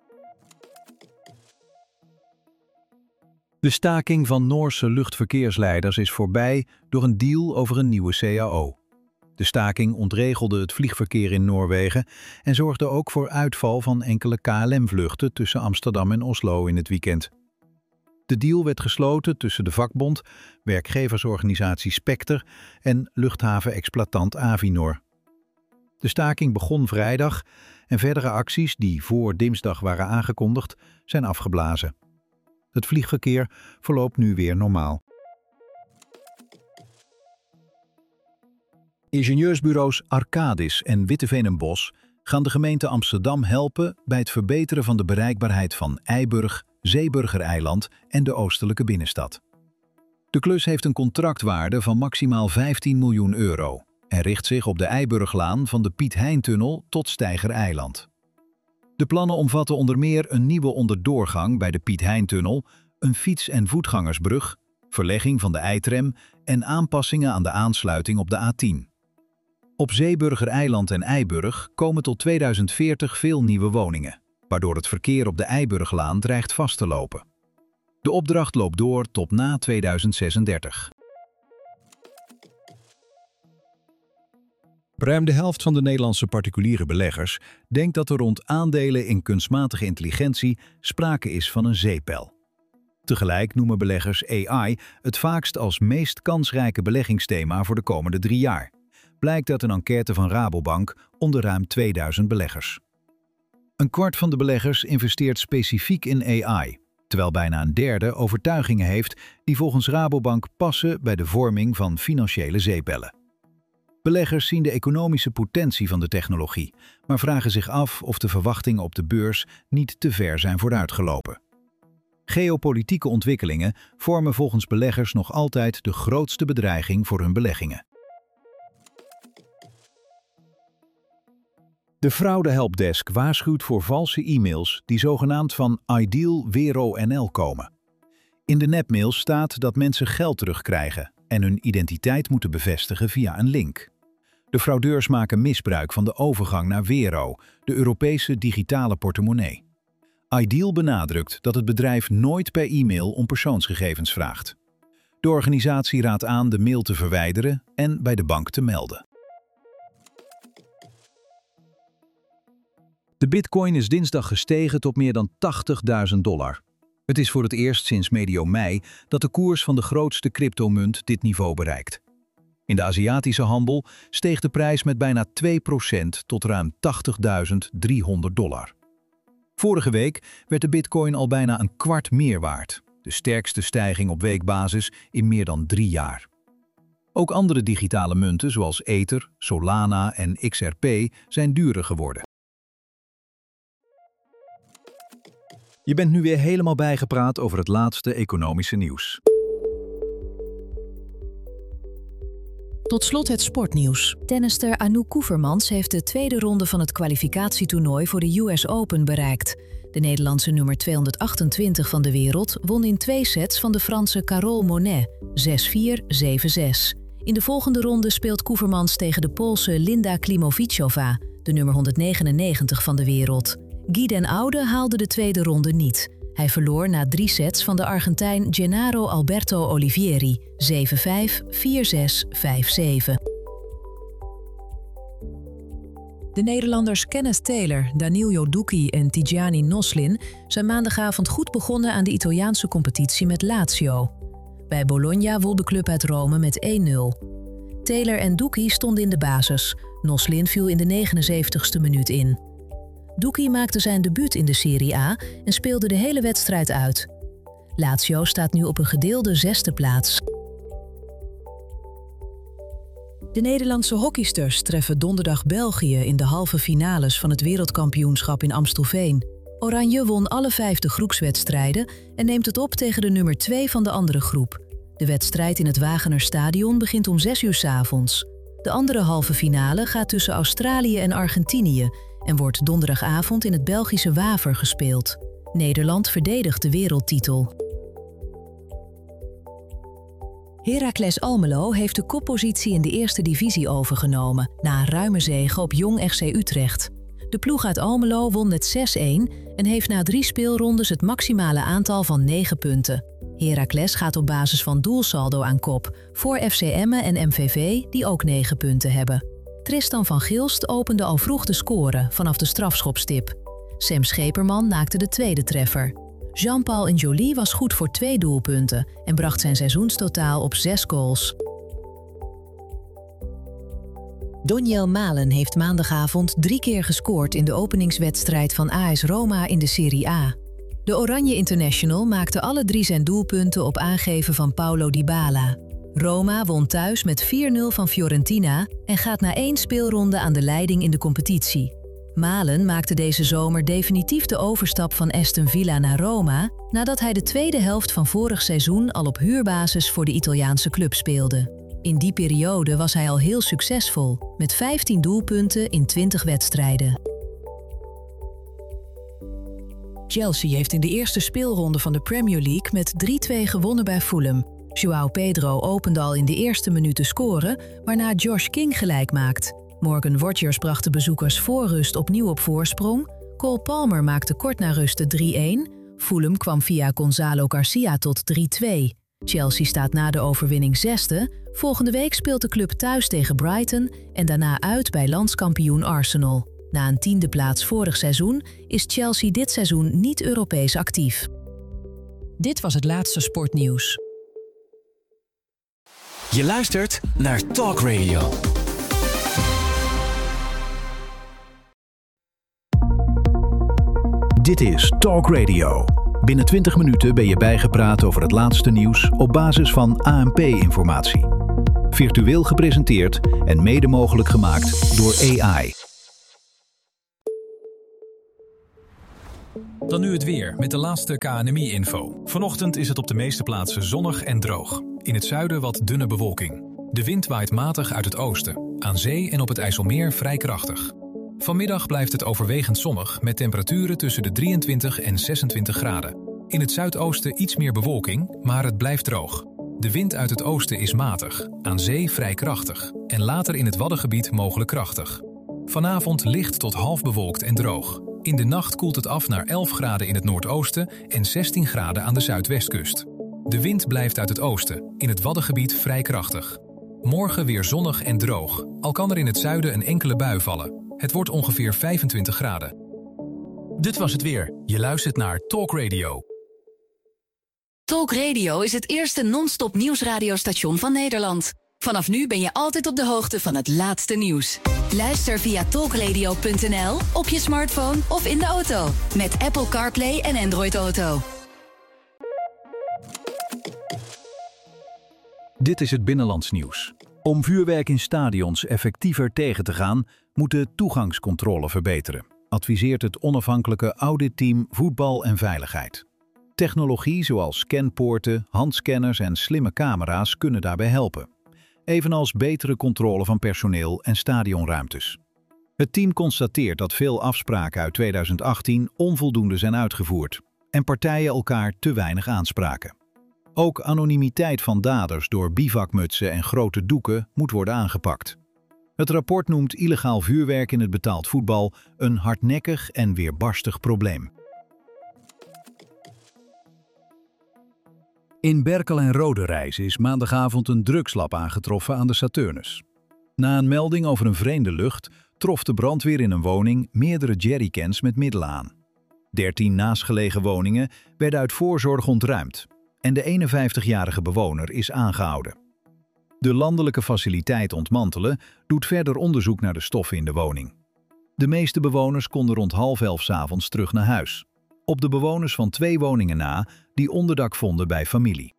De staking van Noorse luchtverkeersleiders is voorbij door een deal over een nieuwe CAO. De staking ontregelde het vliegverkeer in Noorwegen en zorgde ook voor uitval van enkele KLM-vluchten tussen Amsterdam en Oslo in het weekend. De deal werd gesloten tussen de vakbond, werkgeversorganisatie Specter en luchthavenexploitant Avinor. De staking begon vrijdag en verdere acties die voor dinsdag waren aangekondigd zijn afgeblazen. Het vliegverkeer verloopt nu weer normaal. Ingenieursbureaus Arcadis en Witteveen & Bos gaan de gemeente Amsterdam helpen bij het verbeteren van de bereikbaarheid van Eiburg, Zeeburgereiland en de oostelijke binnenstad. De klus heeft een contractwaarde van maximaal 15 miljoen euro en richt zich op de Eiburglaan van de Piet Heintunnel tot Steigereiland. De plannen omvatten onder meer een nieuwe onderdoorgang bij de Piet Heintunnel, een fiets- en voetgangersbrug, verlegging van de Eitram en aanpassingen aan de aansluiting op de A10. Op Zeeburgereiland en Eiburg komen tot 2040 veel nieuwe woningen, waardoor het verkeer op de Eiburglaan dreigt vast te lopen. De opdracht loopt door tot na 2036. Ruim de helft van de Nederlandse particuliere beleggers denkt dat er rond aandelen in kunstmatige intelligentie sprake is van een zeepbel. Tegelijk noemen beleggers AI het vaakst als meest kansrijke beleggingsthema voor de komende 3 jaar. Blijkt uit een enquête van Rabobank onder ruim 2000 beleggers. Een kwart van de beleggers investeert specifiek in AI. terwijl bijna een derde overtuigingen heeft die volgens Rabobank passen bij de vorming van financiële zeepbellen. Beleggers zien de economische potentie van de technologie, maar vragen zich af of de verwachtingen op de beurs niet te ver zijn vooruitgelopen. Geopolitieke ontwikkelingen vormen volgens beleggers nog altijd de grootste bedreiging voor hun beleggingen. De fraudehelpdesk waarschuwt voor valse e-mails die zogenaamd van Ideal Vero NL komen. In de nepmails staat dat mensen geld terugkrijgen en hun identiteit moeten bevestigen via een link. De fraudeurs maken misbruik van de overgang naar Vero, de Europese digitale portemonnee. Ideal benadrukt dat het bedrijf nooit per e-mail om persoonsgegevens vraagt. De organisatie raadt aan de mail te verwijderen en bij de bank te melden. De bitcoin is dinsdag gestegen tot meer dan $80.000. Het is voor het eerst sinds medio mei dat de koers van de grootste cryptomunt dit niveau bereikt. In de Aziatische handel steeg de prijs met bijna 2% tot ruim $80.300. Vorige week werd de bitcoin al bijna een kwart meer waard, de sterkste stijging op weekbasis in meer dan 3 jaar. Ook andere digitale munten zoals Ether, Solana en XRP zijn duurder geworden. Je bent nu weer helemaal bijgepraat over het laatste economische nieuws. Tot slot het sportnieuws. Tennister Anouk Koevermans heeft de tweede ronde van het kwalificatietoernooi voor de US Open bereikt. De Nederlandse nummer 228 van de wereld won in 2 sets van de Franse Carole Monet, 6-4, 7-6. In de volgende ronde speelt Koevermans tegen de Poolse Linda Klimovicova, de nummer 199 van de wereld. Guy den Oude haalde de tweede ronde niet. Hij verloor na 3 sets van de Argentijn Gennaro Alberto Olivieri, 7-5, 4-6, 5-7. De Nederlanders Kenneth Taylor, Danilo Ducchi en Tijani Noslin zijn maandagavond goed begonnen aan de Italiaanse competitie met Lazio. Bij Bologna won de club uit Rome met 1-0. Taylor en Ducchi stonden in de basis. Noslin viel in de 79ste minuut in. Ducchi maakte zijn debuut in de Serie A en speelde de hele wedstrijd uit. Lazio staat nu op een gedeelde 6e plaats. De Nederlandse hockeysters treffen donderdag België in de halve finales van het wereldkampioenschap in Amstelveen. Oranje won alle 5 de groepswedstrijden en neemt het op tegen de nummer 2 van de andere groep. De wedstrijd in het Wagenerstadion begint om 6 uur 's avonds. De andere halve finale gaat tussen Australië en Argentinië en wordt donderdagavond in het Belgische Waver gespeeld. Nederland verdedigt de wereldtitel. Heracles Almelo heeft de koppositie in de eerste divisie overgenomen na een ruime zege op Jong FC Utrecht. De ploeg uit Almelo won met 6-1 en heeft na 3 speelrondes het maximale aantal van 9 punten. Heracles gaat op basis van doelsaldo aan kop, voor FC Emmen en MVV die ook 9 punten hebben. Tristan van Gilst opende al vroeg de score vanaf de strafschopstip. Sam Scheperman maakte de tweede treffer. Jean-Paul N'Joly was goed voor 2 doelpunten en bracht zijn seizoenstotaal op 6 goals. Doniel Malen heeft maandagavond 3 keer gescoord in de openingswedstrijd van AS Roma in de Serie A. De Oranje International maakte alle 3 zijn doelpunten op aangeven van Paulo Dybala. Roma won thuis met 4-0 van Fiorentina en gaat na 1 speelronde aan de leiding in de competitie. Malen maakte deze zomer definitief de overstap van Aston Villa naar Roma, nadat hij de tweede helft van vorig seizoen al op huurbasis voor de Italiaanse club speelde. In die periode was hij al heel succesvol, met 15 doelpunten in 20 wedstrijden. Chelsea heeft in de eerste speelronde van de Premier League met 3-2 gewonnen bij Fulham. João Pedro opende al in de eerste minuut te scoren, waarna Josh King gelijk maakt. Morgan Rodgers bracht de bezoekers voor rust opnieuw op voorsprong. Cole Palmer maakte kort na rust de 3-1. Fulham kwam via Gonzalo Garcia tot 3-2. Chelsea staat na de overwinning 6e. Volgende week speelt de club thuis tegen Brighton en daarna uit bij landskampioen Arsenal. Na een 10e plaats vorig seizoen is Chelsea dit seizoen niet Europees actief. Dit was het laatste sportnieuws. Je luistert naar Talk Radio. Dit is Talk Radio. Binnen 20 minuten ben je bijgepraat over het laatste nieuws op basis van ANP-informatie. Virtueel gepresenteerd en mede mogelijk gemaakt door AI. Dan nu het weer met de laatste KNMI-info. Vanochtend is het op de meeste plaatsen zonnig en droog. In het zuiden wat dunne bewolking. De wind waait matig uit het oosten. Aan zee en op het IJsselmeer vrij krachtig. Vanmiddag blijft het overwegend zonnig met temperaturen tussen de 23 en 26 graden. In het zuidoosten iets meer bewolking, maar het blijft droog. De wind uit het oosten is matig, aan zee vrij krachtig en later in het Waddengebied mogelijk krachtig. Vanavond licht tot half bewolkt en droog. In de nacht koelt het af naar 11 graden in het noordoosten en 16 graden aan de zuidwestkust. De wind blijft uit het oosten, in het Waddengebied vrij krachtig. Morgen weer zonnig en droog, al kan er in het zuiden een enkele bui vallen. Het wordt ongeveer 25 graden. Dit was het weer. Je luistert naar Talk Radio. Talk Radio is het eerste non-stop nieuwsradiostation van Nederland. Vanaf nu ben je altijd op de hoogte van het laatste nieuws. Luister via talkradio.nl, op je smartphone of in de auto. Met Apple CarPlay en Android Auto. Dit is het Binnenlands nieuws. Om vuurwerk in stadions effectiever tegen te gaan, moet de toegangscontrole verbeteren, adviseert het onafhankelijke auditteam Voetbal en Veiligheid. Technologie zoals scanpoorten, handscanners en slimme camera's kunnen daarbij helpen. Evenals betere controle van personeel en stadionruimtes. Het team constateert dat veel afspraken uit 2018 onvoldoende zijn uitgevoerd en partijen elkaar te weinig aanspraken. Ook anonimiteit van daders door bivakmutsen en grote doeken moet worden aangepakt. Het rapport noemt illegaal vuurwerk in het betaald voetbal een hardnekkig en weerbarstig probleem. In Berkel en Roderijs is maandagavond een drugslab aangetroffen aan de Saturnus. Na een melding over een vreemde lucht trof de brandweer in een woning meerdere jerrycans met middelen aan. 13 naastgelegen woningen werden uit voorzorg ontruimd en de 51-jarige bewoner is aangehouden. De landelijke faciliteit ontmantelen doet verder onderzoek naar de stoffen in de woning. De meeste bewoners konden rond 22:30 's avonds terug naar huis. Op de bewoners van 2 woningen na die onderdak vonden bij familie.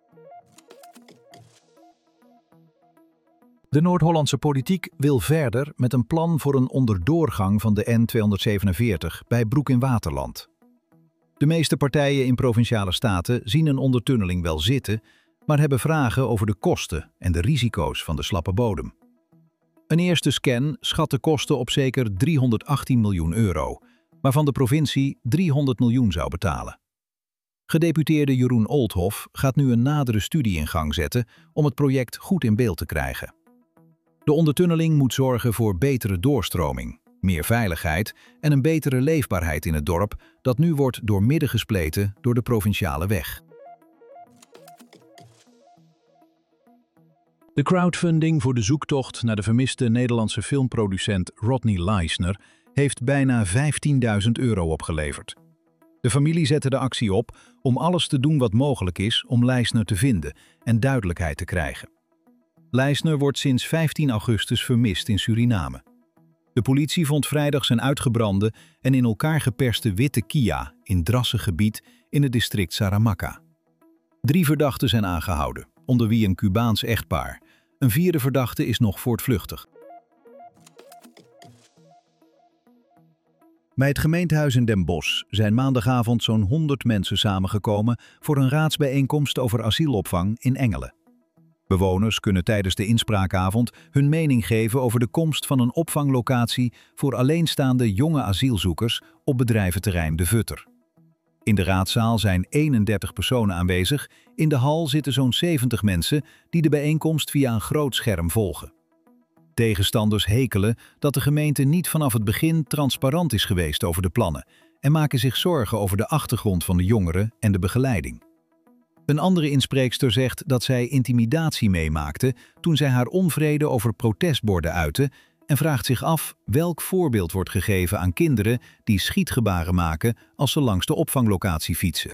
De Noord-Hollandse politiek wil verder met een plan voor een onderdoorgang van de N247 bij Broek in Waterland. De meeste partijen in Provinciale Staten zien een ondertunneling wel zitten, maar hebben vragen over de kosten en de risico's van de slappe bodem. Een eerste scan schat de kosten op zeker 318 miljoen euro, waarvan de provincie 300 miljoen zou betalen. Gedeputeerde Jeroen Oldhoff gaat nu een nadere studie in gang zetten om het project goed in beeld te krijgen. De ondertunneling moet zorgen voor betere doorstroming, meer veiligheid en een betere leefbaarheid in het dorp dat nu wordt doormidden gespleten door de provinciale weg. De crowdfunding voor de zoektocht naar de vermiste Nederlandse filmproducent Rodney Leisner heeft bijna 15.000 euro opgeleverd. De familie zette de actie op om alles te doen wat mogelijk is om Leisner te vinden en duidelijkheid te krijgen. Leisner wordt sinds 15 augustus vermist in Suriname. De politie vond vrijdag zijn uitgebrande en in elkaar geperste witte Kia in drassig gebied in het district Saramacca. 3 verdachten zijn aangehouden, onder wie een Cubaans echtpaar. Een 4e verdachte is nog voortvluchtig. Bij het gemeentehuis in Den Bosch zijn maandagavond zo'n 100 mensen samengekomen voor een raadsbijeenkomst over asielopvang in Engelen. Bewoners kunnen tijdens de inspraakavond hun mening geven over de komst van een opvanglocatie voor alleenstaande jonge asielzoekers op bedrijventerrein De Vutter. In de raadzaal zijn 31 personen aanwezig, in de hal zitten zo'n 70 mensen die de bijeenkomst via een groot scherm volgen. Tegenstanders hekelen dat de gemeente niet vanaf het begin transparant is geweest over de plannen en maken zich zorgen over de achtergrond van de jongeren en de begeleiding. Een andere inspreekster zegt dat zij intimidatie meemaakte toen zij haar onvrede over protestborden uitte en vraagt zich af welk voorbeeld wordt gegeven aan kinderen die schietgebaren maken als ze langs de opvanglocatie fietsen.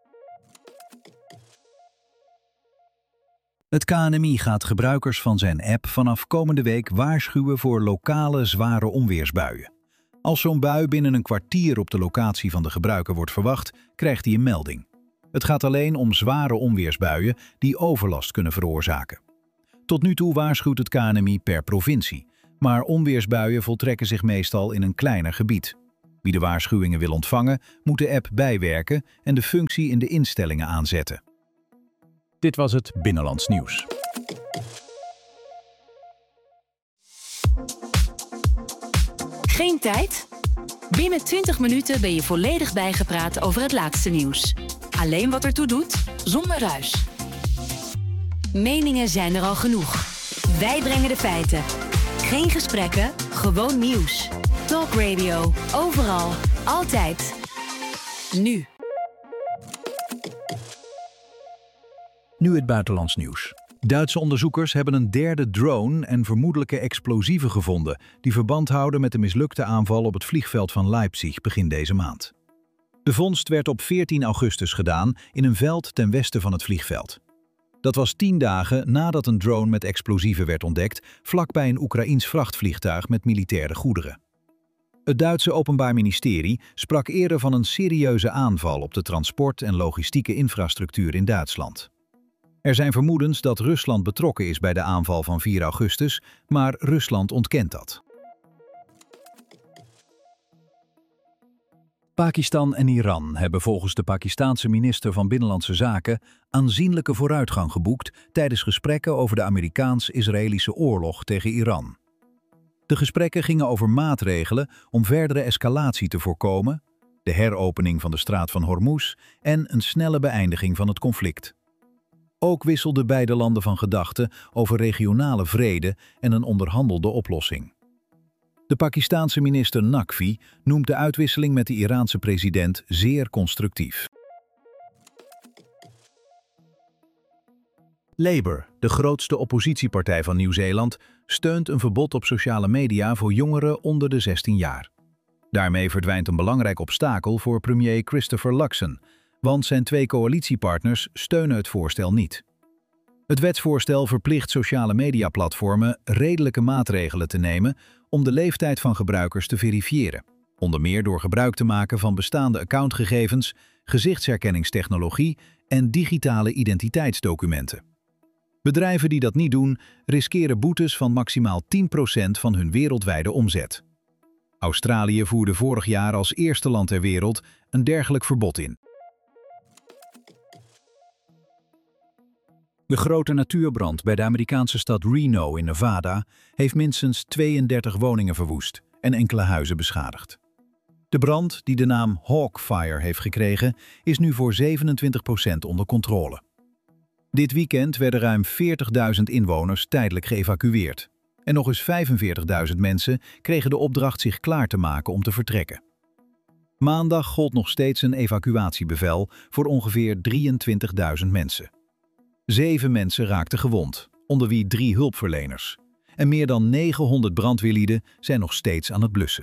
Het KNMI gaat gebruikers van zijn app vanaf komende week waarschuwen voor lokale zware onweersbuien. Als zo'n bui binnen een kwartier op de locatie van de gebruiker wordt verwacht, krijgt hij een melding. Het gaat alleen om zware onweersbuien die overlast kunnen veroorzaken. Tot nu toe waarschuwt het KNMI per provincie, maar onweersbuien voltrekken zich meestal in een kleiner gebied. Wie de waarschuwingen wil ontvangen, moet de app bijwerken en de functie in de instellingen aanzetten. Dit was het Binnenlands Nieuws. Geen tijd? Binnen 20 minuten ben je volledig bijgepraat over het laatste nieuws. Alleen wat ertoe doet, zonder ruis. Meningen zijn er al genoeg. Wij brengen de feiten. Geen gesprekken, gewoon nieuws. Talk Radio, overal, altijd. Nu. Nu het buitenlands nieuws. Duitse onderzoekers hebben een derde drone en vermoedelijke explosieven gevonden die verband houden met de mislukte aanval op het vliegveld van Leipzig begin deze maand. De vondst werd op 14 augustus gedaan in een veld ten westen van het vliegveld. Dat was 10 dagen nadat een drone met explosieven werd ontdekt vlakbij een Oekraïens vrachtvliegtuig met militaire goederen. Het Duitse Openbaar Ministerie sprak eerder van een serieuze aanval op de transport- en logistieke infrastructuur in Duitsland. Er zijn vermoedens dat Rusland betrokken is bij de aanval van 4 augustus, maar Rusland ontkent dat. Pakistan en Iran hebben volgens de Pakistaanse minister van Binnenlandse Zaken aanzienlijke vooruitgang geboekt tijdens gesprekken over de Amerikaans-Israëlische oorlog tegen Iran. De gesprekken gingen over maatregelen om verdere escalatie te voorkomen, de heropening van de straat van Hormuz en een snelle beëindiging van het conflict. Ook wisselden beide landen van gedachten over regionale vrede en een onderhandelde oplossing. De Pakistaanse minister Naqvi noemt de uitwisseling met de Iraanse president zeer constructief. Labour, de grootste oppositiepartij van Nieuw-Zeeland, steunt een verbod op sociale media voor jongeren onder de 16 jaar. Daarmee verdwijnt een belangrijk obstakel voor premier Christopher Luxon, want zijn 2 coalitiepartners steunen het voorstel niet. Het wetsvoorstel verplicht sociale mediaplatformen redelijke maatregelen te nemen om de leeftijd van gebruikers te verifiëren, onder meer door gebruik te maken van bestaande accountgegevens, gezichtsherkenningstechnologie en digitale identiteitsdocumenten. Bedrijven die dat niet doen, riskeren boetes van maximaal 10% van hun wereldwijde omzet. Australië voerde vorig jaar als eerste land ter wereld een dergelijk verbod in. De grote natuurbrand bij de Amerikaanse stad Reno in Nevada heeft minstens 32 woningen verwoest en enkele huizen beschadigd. De brand, die de naam Hawk Fire heeft gekregen, is nu voor 27% onder controle. Dit weekend werden ruim 40.000 inwoners tijdelijk geëvacueerd. En nog eens 45.000 mensen kregen de opdracht zich klaar te maken om te vertrekken. Maandag gold nog steeds een evacuatiebevel voor ongeveer 23.000 mensen. 7 mensen raakten gewond, onder wie 3 hulpverleners. En meer dan 900 brandweerlieden zijn nog steeds aan het blussen.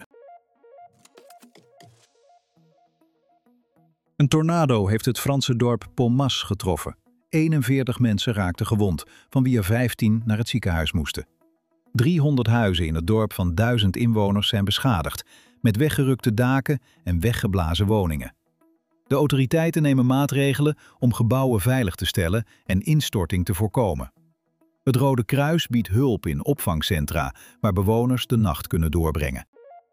Een tornado heeft het Franse dorp Pomas getroffen. 41 mensen raakten gewond, van wie er 15 naar het ziekenhuis moesten. 300 huizen in het dorp van 1000 inwoners zijn beschadigd, met weggerukte daken en weggeblazen woningen. De autoriteiten nemen maatregelen om gebouwen veilig te stellen en instorting te voorkomen. Het Rode Kruis biedt hulp in opvangcentra, waar bewoners de nacht kunnen doorbrengen.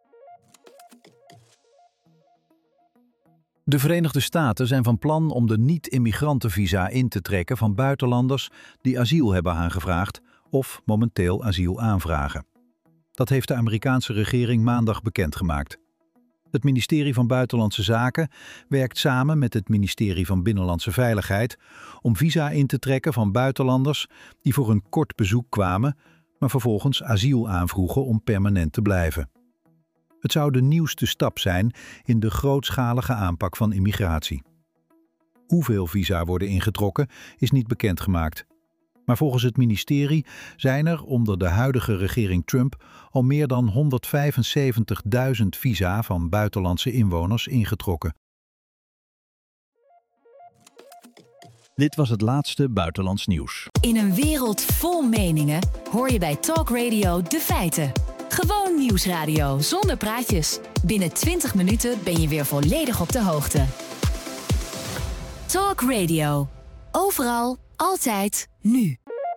De Verenigde Staten zijn van plan om de niet-immigrantenvisa in te trekken van buitenlanders die asiel hebben aangevraagd of momenteel asiel aanvragen. Dat heeft de Amerikaanse regering maandag bekendgemaakt. Het ministerie van Buitenlandse Zaken werkt samen met het ministerie van Binnenlandse Veiligheid om visa in te trekken van buitenlanders die voor een kort bezoek kwamen, maar vervolgens asiel aanvroegen om permanent te blijven. Het zou de nieuwste stap zijn in de grootschalige aanpak van immigratie. Hoeveel visa worden ingetrokken is niet bekendgemaakt. Maar volgens het ministerie zijn er onder de huidige regering Trump al meer dan 175.000 visa van buitenlandse inwoners ingetrokken. Dit was het laatste buitenlands nieuws. In een wereld vol meningen hoor je bij Talk Radio de feiten. Gewoon nieuwsradio zonder praatjes. Binnen 20 minuten ben je weer volledig op de hoogte. Talk Radio. Overal, altijd, nu.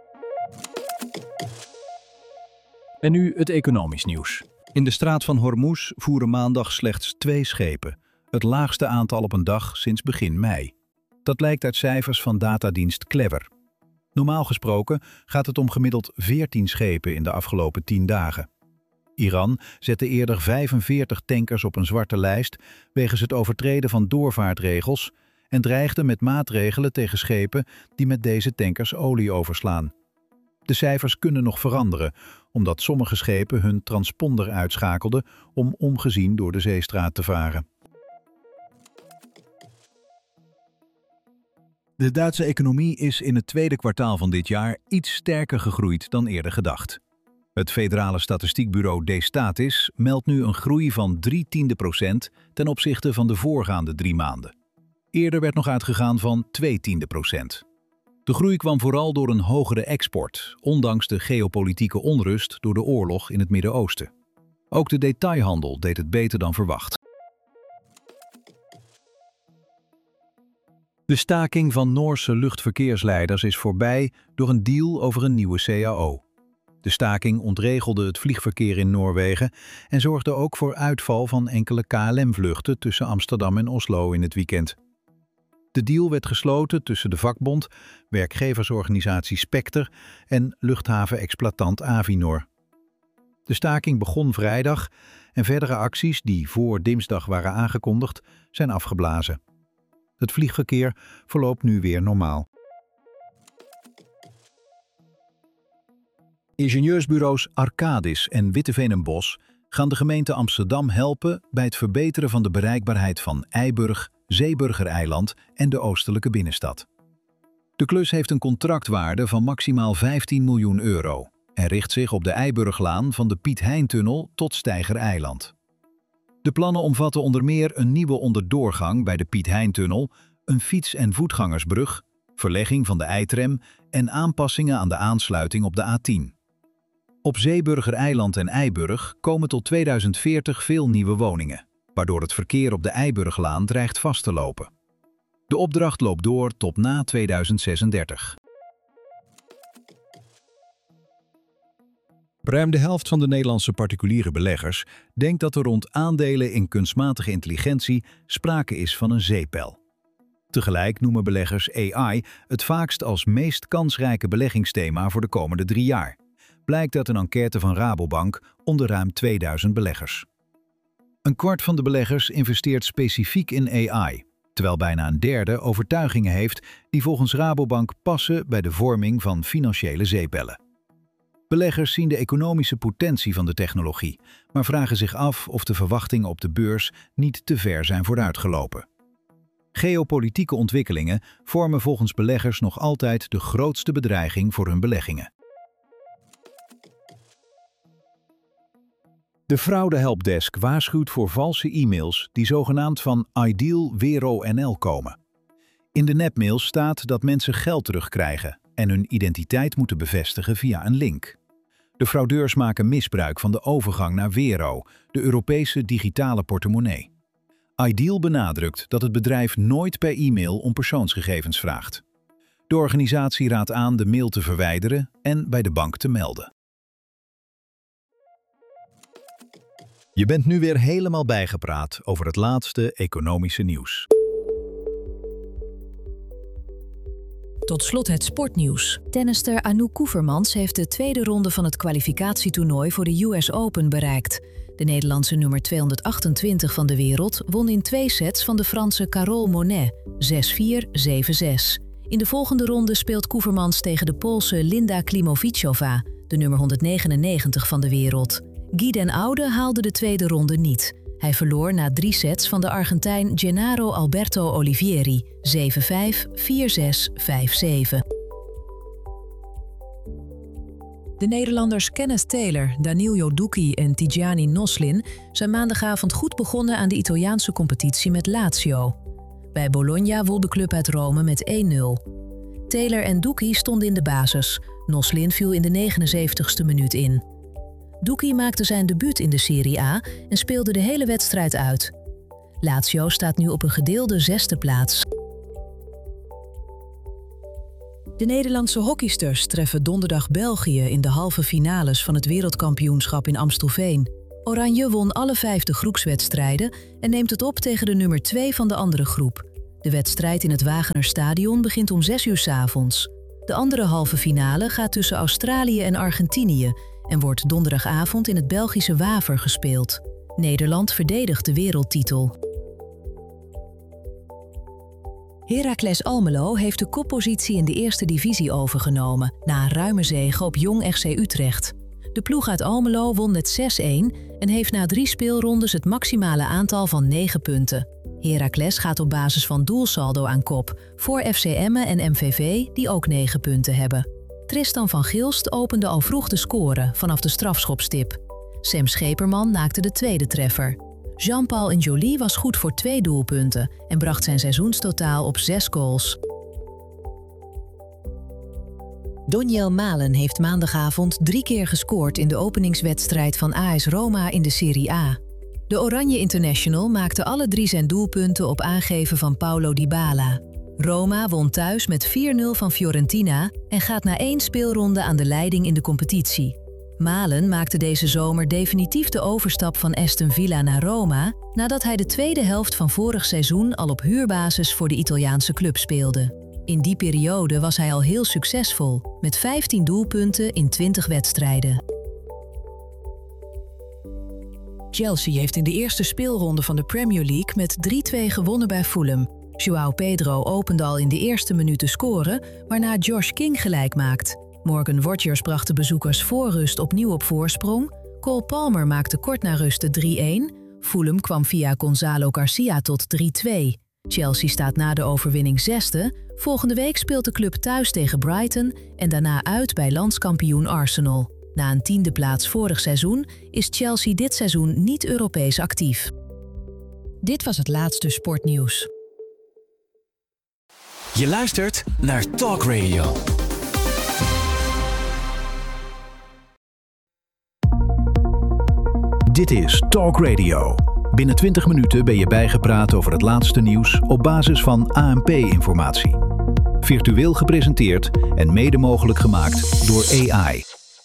En nu het economisch nieuws. In de straat van Hormuz voeren maandag slechts 2 schepen. Het laagste aantal op een dag sinds begin mei. Dat blijkt uit cijfers van datadienst Clever. Normaal gesproken gaat het om gemiddeld 14 schepen in de afgelopen 10 dagen. Iran zette eerder 45 tankers op een zwarte lijst wegens het overtreden van doorvaartregels en dreigde met maatregelen tegen schepen die met deze tankers olie overslaan. De cijfers kunnen nog veranderen, omdat sommige schepen hun transponder uitschakelden om ongezien door de zeestraat te varen. De Duitse economie is in het tweede kwartaal van dit jaar iets sterker gegroeid dan eerder gedacht. Het federale statistiekbureau Destatis meldt nu een groei van 0,3% ten opzichte van de voorgaande 3 maanden. Eerder werd nog uitgegaan van 0,2%. De groei kwam vooral door een hogere export, ondanks de geopolitieke onrust door de oorlog in het Midden-Oosten. Ook de detailhandel deed het beter dan verwacht. De staking van Noorse luchtverkeersleiders is voorbij door een deal over een nieuwe CAO. De staking ontregelde het vliegverkeer in Noorwegen en zorgde ook voor uitval van enkele KLM-vluchten tussen Amsterdam en Oslo in het weekend. De deal werd gesloten tussen de vakbond, werkgeversorganisatie Specter en luchthavenexploitant Avinor. De staking begon vrijdag en verdere acties die voor dinsdag waren aangekondigd zijn afgeblazen. Het vliegverkeer verloopt nu weer normaal. Ingenieursbureaus Arcadis en Witteveen & Bos gaan de gemeente Amsterdam helpen bij het verbeteren van de bereikbaarheid van Eiburg, Zeeburgereiland en de oostelijke binnenstad. De klus heeft een contractwaarde van maximaal 15 miljoen euro en richt zich op de Eiburglaan van de Piet Hein-tunnel tot Steigereiland. De plannen omvatten onder meer een nieuwe onderdoorgang bij de Piet Hein-tunnel, een fiets- en voetgangersbrug, verlegging van de Eitram en aanpassingen aan de aansluiting op de A10. Op Zeeburgereiland en Eiburg komen tot 2040 veel nieuwe woningen, waardoor het verkeer op de Eiburglaan dreigt vast te lopen. De opdracht loopt door tot na 2036. Ruim de helft van de Nederlandse particuliere beleggers denkt dat er rond aandelen in kunstmatige intelligentie sprake is van een zeepbel. Tegelijk noemen beleggers AI het vaakst als meest kansrijke beleggingsthema voor de komende 3 jaar. Blijkt uit een enquête van Rabobank onder ruim 2000 beleggers. Een kwart van de beleggers investeert specifiek in AI, terwijl bijna een derde overtuigingen heeft die volgens Rabobank passen bij de vorming van financiële zeepbellen. Beleggers zien de economische potentie van de technologie, maar vragen zich af of de verwachtingen op de beurs niet te ver zijn vooruitgelopen. Geopolitieke ontwikkelingen vormen volgens beleggers nog altijd de grootste bedreiging voor hun beleggingen. De fraudehelpdesk waarschuwt voor valse e-mails die zogenaamd van Ideal Vero NL komen. In de nepmails staat dat mensen geld terugkrijgen en hun identiteit moeten bevestigen via een link. De fraudeurs maken misbruik van de overgang naar Vero, de Europese digitale portemonnee. Ideal benadrukt dat het bedrijf nooit per e-mail om persoonsgegevens vraagt. De organisatie raadt aan de mail te verwijderen en bij de bank te melden. Je bent nu weer helemaal bijgepraat over het laatste economische nieuws. Tot slot het sportnieuws. Tennister Anouk Koevermans heeft de tweede ronde van het kwalificatietoernooi voor de US Open bereikt. De Nederlandse nummer 228 van de wereld won in 2 sets van de Franse Carole Monet, 6-4, 7-6. In de volgende ronde speelt Koevermans tegen de Poolse Linda Klimovicova, de nummer 199 van de wereld. Guy den Oude haalde de tweede ronde niet. Hij verloor na 3 sets van de Argentijn Gennaro Alberto Olivieri, 7-5, 4-6, 5-7. De Nederlanders Kenneth Taylor, Danilo Ducchi en Tijani Noslin zijn maandagavond goed begonnen aan de Italiaanse competitie met Lazio. Bij Bologna won de club uit Rome met 1-0. Taylor en Ducchi stonden in de basis. Noslin viel in de 79ste minuut in. Doekie maakte zijn debuut in de Serie A en speelde de hele wedstrijd uit. Lazio staat nu op een gedeelde 6e plaats. De Nederlandse hockeysters treffen donderdag België in de halve finales van het wereldkampioenschap in Amstelveen. Oranje won alle 5 de groepswedstrijden en neemt het op tegen de nummer 2 van de andere groep. De wedstrijd in het Wagenerstadion begint om 6 uur 's avonds. De andere halve finale gaat tussen Australië en Argentinië en wordt donderdagavond in het Belgische Waver gespeeld. Nederland verdedigt de wereldtitel. Heracles Almelo heeft de koppositie in de eerste divisie overgenomen na een ruime zege op Jong FC Utrecht. De ploeg uit Almelo won met 6-1 en heeft na 3 speelrondes het maximale aantal van 9 punten. Heracles gaat op basis van doelsaldo aan kop, voor FC Emmen en MVV die ook 9 punten hebben. Tristan van Gilst opende al vroeg de score vanaf de strafschopstip. Sam Scheperman maakte de tweede treffer. Jean-Paul N'Joly was goed voor 2 doelpunten en bracht zijn seizoenstotaal op 6 goals. Doniel Malen heeft maandagavond 3 keer gescoord in de openingswedstrijd van AS Roma in de Serie A. De Oranje International maakte alle 3 zijn doelpunten op aangeven van Paulo Dybala. Roma won thuis met 4-0 van Fiorentina en gaat na 1 speelronde aan de leiding in de competitie. Malen maakte deze zomer definitief de overstap van Aston Villa naar Roma, nadat hij de tweede helft van vorig seizoen al op huurbasis voor de Italiaanse club speelde. In die periode was hij al heel succesvol, met 15 doelpunten in 20 wedstrijden. Chelsea heeft in de eerste speelronde van de Premier League met 3-2 gewonnen bij Fulham. João Pedro opende al in de eerste minuut te scoren, waarna Josh King gelijk maakt. Morgan Rogers bracht de bezoekers voor rust opnieuw op voorsprong. Cole Palmer maakte kort na rust de 3-1. Fulham kwam via Gonzalo Garcia tot 3-2. Chelsea staat na de overwinning 6e. Volgende week speelt de club thuis tegen Brighton en daarna uit bij landskampioen Arsenal. Na een 10e plaats vorig seizoen is Chelsea dit seizoen niet Europees actief. Dit was het laatste sportnieuws. Je luistert naar Talk Radio. Dit is Talk Radio. Binnen 20 minuten ben je bijgepraat over het laatste nieuws op basis van ANP-informatie. Virtueel gepresenteerd en mede mogelijk gemaakt door AI.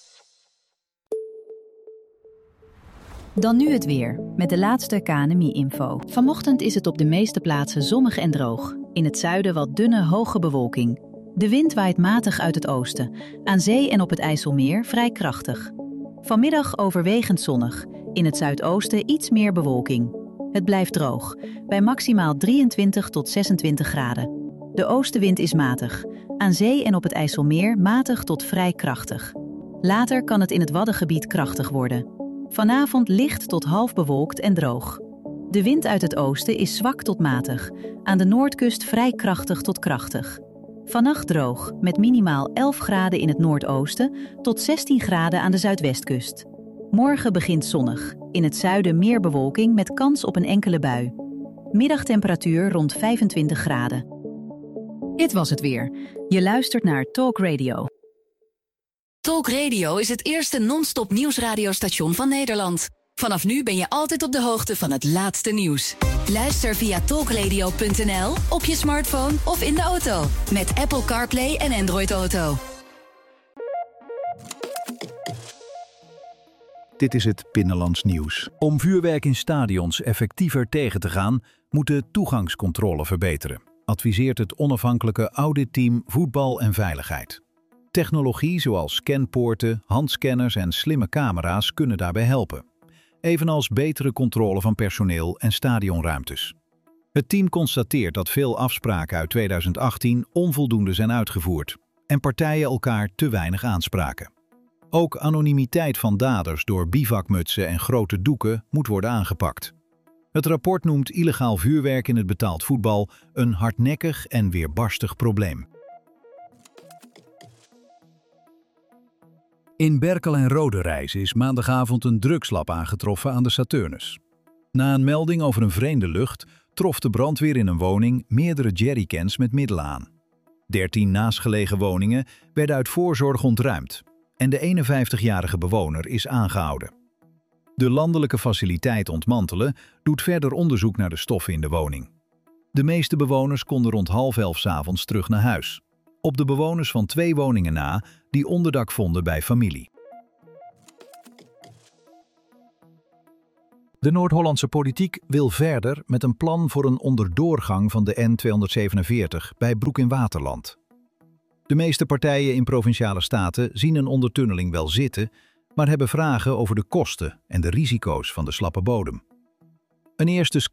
Dan nu het weer, met de laatste KNMI-info. Vanochtend is het op de meeste plaatsen zonnig en droog. In het zuiden wat dunne, hoge bewolking. De wind waait matig uit het oosten. Aan zee en op het IJsselmeer vrij krachtig. Vanmiddag overwegend zonnig. In het zuidoosten iets meer bewolking. Het blijft droog, bij maximaal 23 tot 26 graden. De oostenwind is matig. Aan zee en op het IJsselmeer matig tot vrij krachtig. Later kan het in het Waddengebied krachtig worden. Vanavond licht tot half bewolkt en droog. De wind uit het oosten is zwak tot matig. Aan de noordkust vrij krachtig tot krachtig. Vannacht droog, met minimaal 11 graden in het noordoosten tot 16 graden aan de zuidwestkust. Morgen begint zonnig. In het zuiden meer bewolking met kans op een enkele bui. Middagtemperatuur rond 25 graden. Dit was het weer. Je luistert naar Talk Radio. Talk Radio is het eerste non-stop nieuwsradiostation van Nederland. Vanaf nu ben je altijd op de hoogte van het laatste nieuws. Luister via talkradio.nl, op je smartphone of in de auto. Met Apple CarPlay en Android Auto. Dit is het Binnenlands Nieuws. Om vuurwerk in stadions effectiever tegen te gaan, moet de toegangscontrole verbeteren, adviseert het onafhankelijke auditteam Voetbal en Veiligheid. Technologie zoals scanpoorten, handscanners en slimme camera's kunnen daarbij helpen. Evenals betere controle van personeel en stadionruimtes. Het team constateert dat veel afspraken uit 2018 onvoldoende zijn uitgevoerd en partijen elkaar te weinig aanspraken. Ook anonimiteit van daders door bivakmutsen en grote doeken moet worden aangepakt. Het rapport noemt illegaal vuurwerk in het betaald voetbal een hardnekkig en weerbarstig probleem. In Berkel en Roderijs is maandagavond een drugslab aangetroffen aan de Saturnus. Na een melding over een vreemde lucht trof de brandweer in een woning meerdere jerrycans met middelen aan. 13 naastgelegen woningen werden uit voorzorg ontruimd. en de 51-jarige bewoner is aangehouden. De landelijke faciliteit ontmantelen doet verder onderzoek naar de stoffen in de woning. De meeste bewoners konden rond 10:30 's avonds terug naar huis. Op de bewoners van 2 woningen na die onderdak vonden bij familie. De Noord-Hollandse politiek wil verder met een plan voor een onderdoorgang van de N247 bij Broek in Waterland. De meeste partijen in Provinciale Staten zien een ondertunneling wel zitten, maar hebben vragen over de kosten en de risico's van de slappe bodem. Een eerste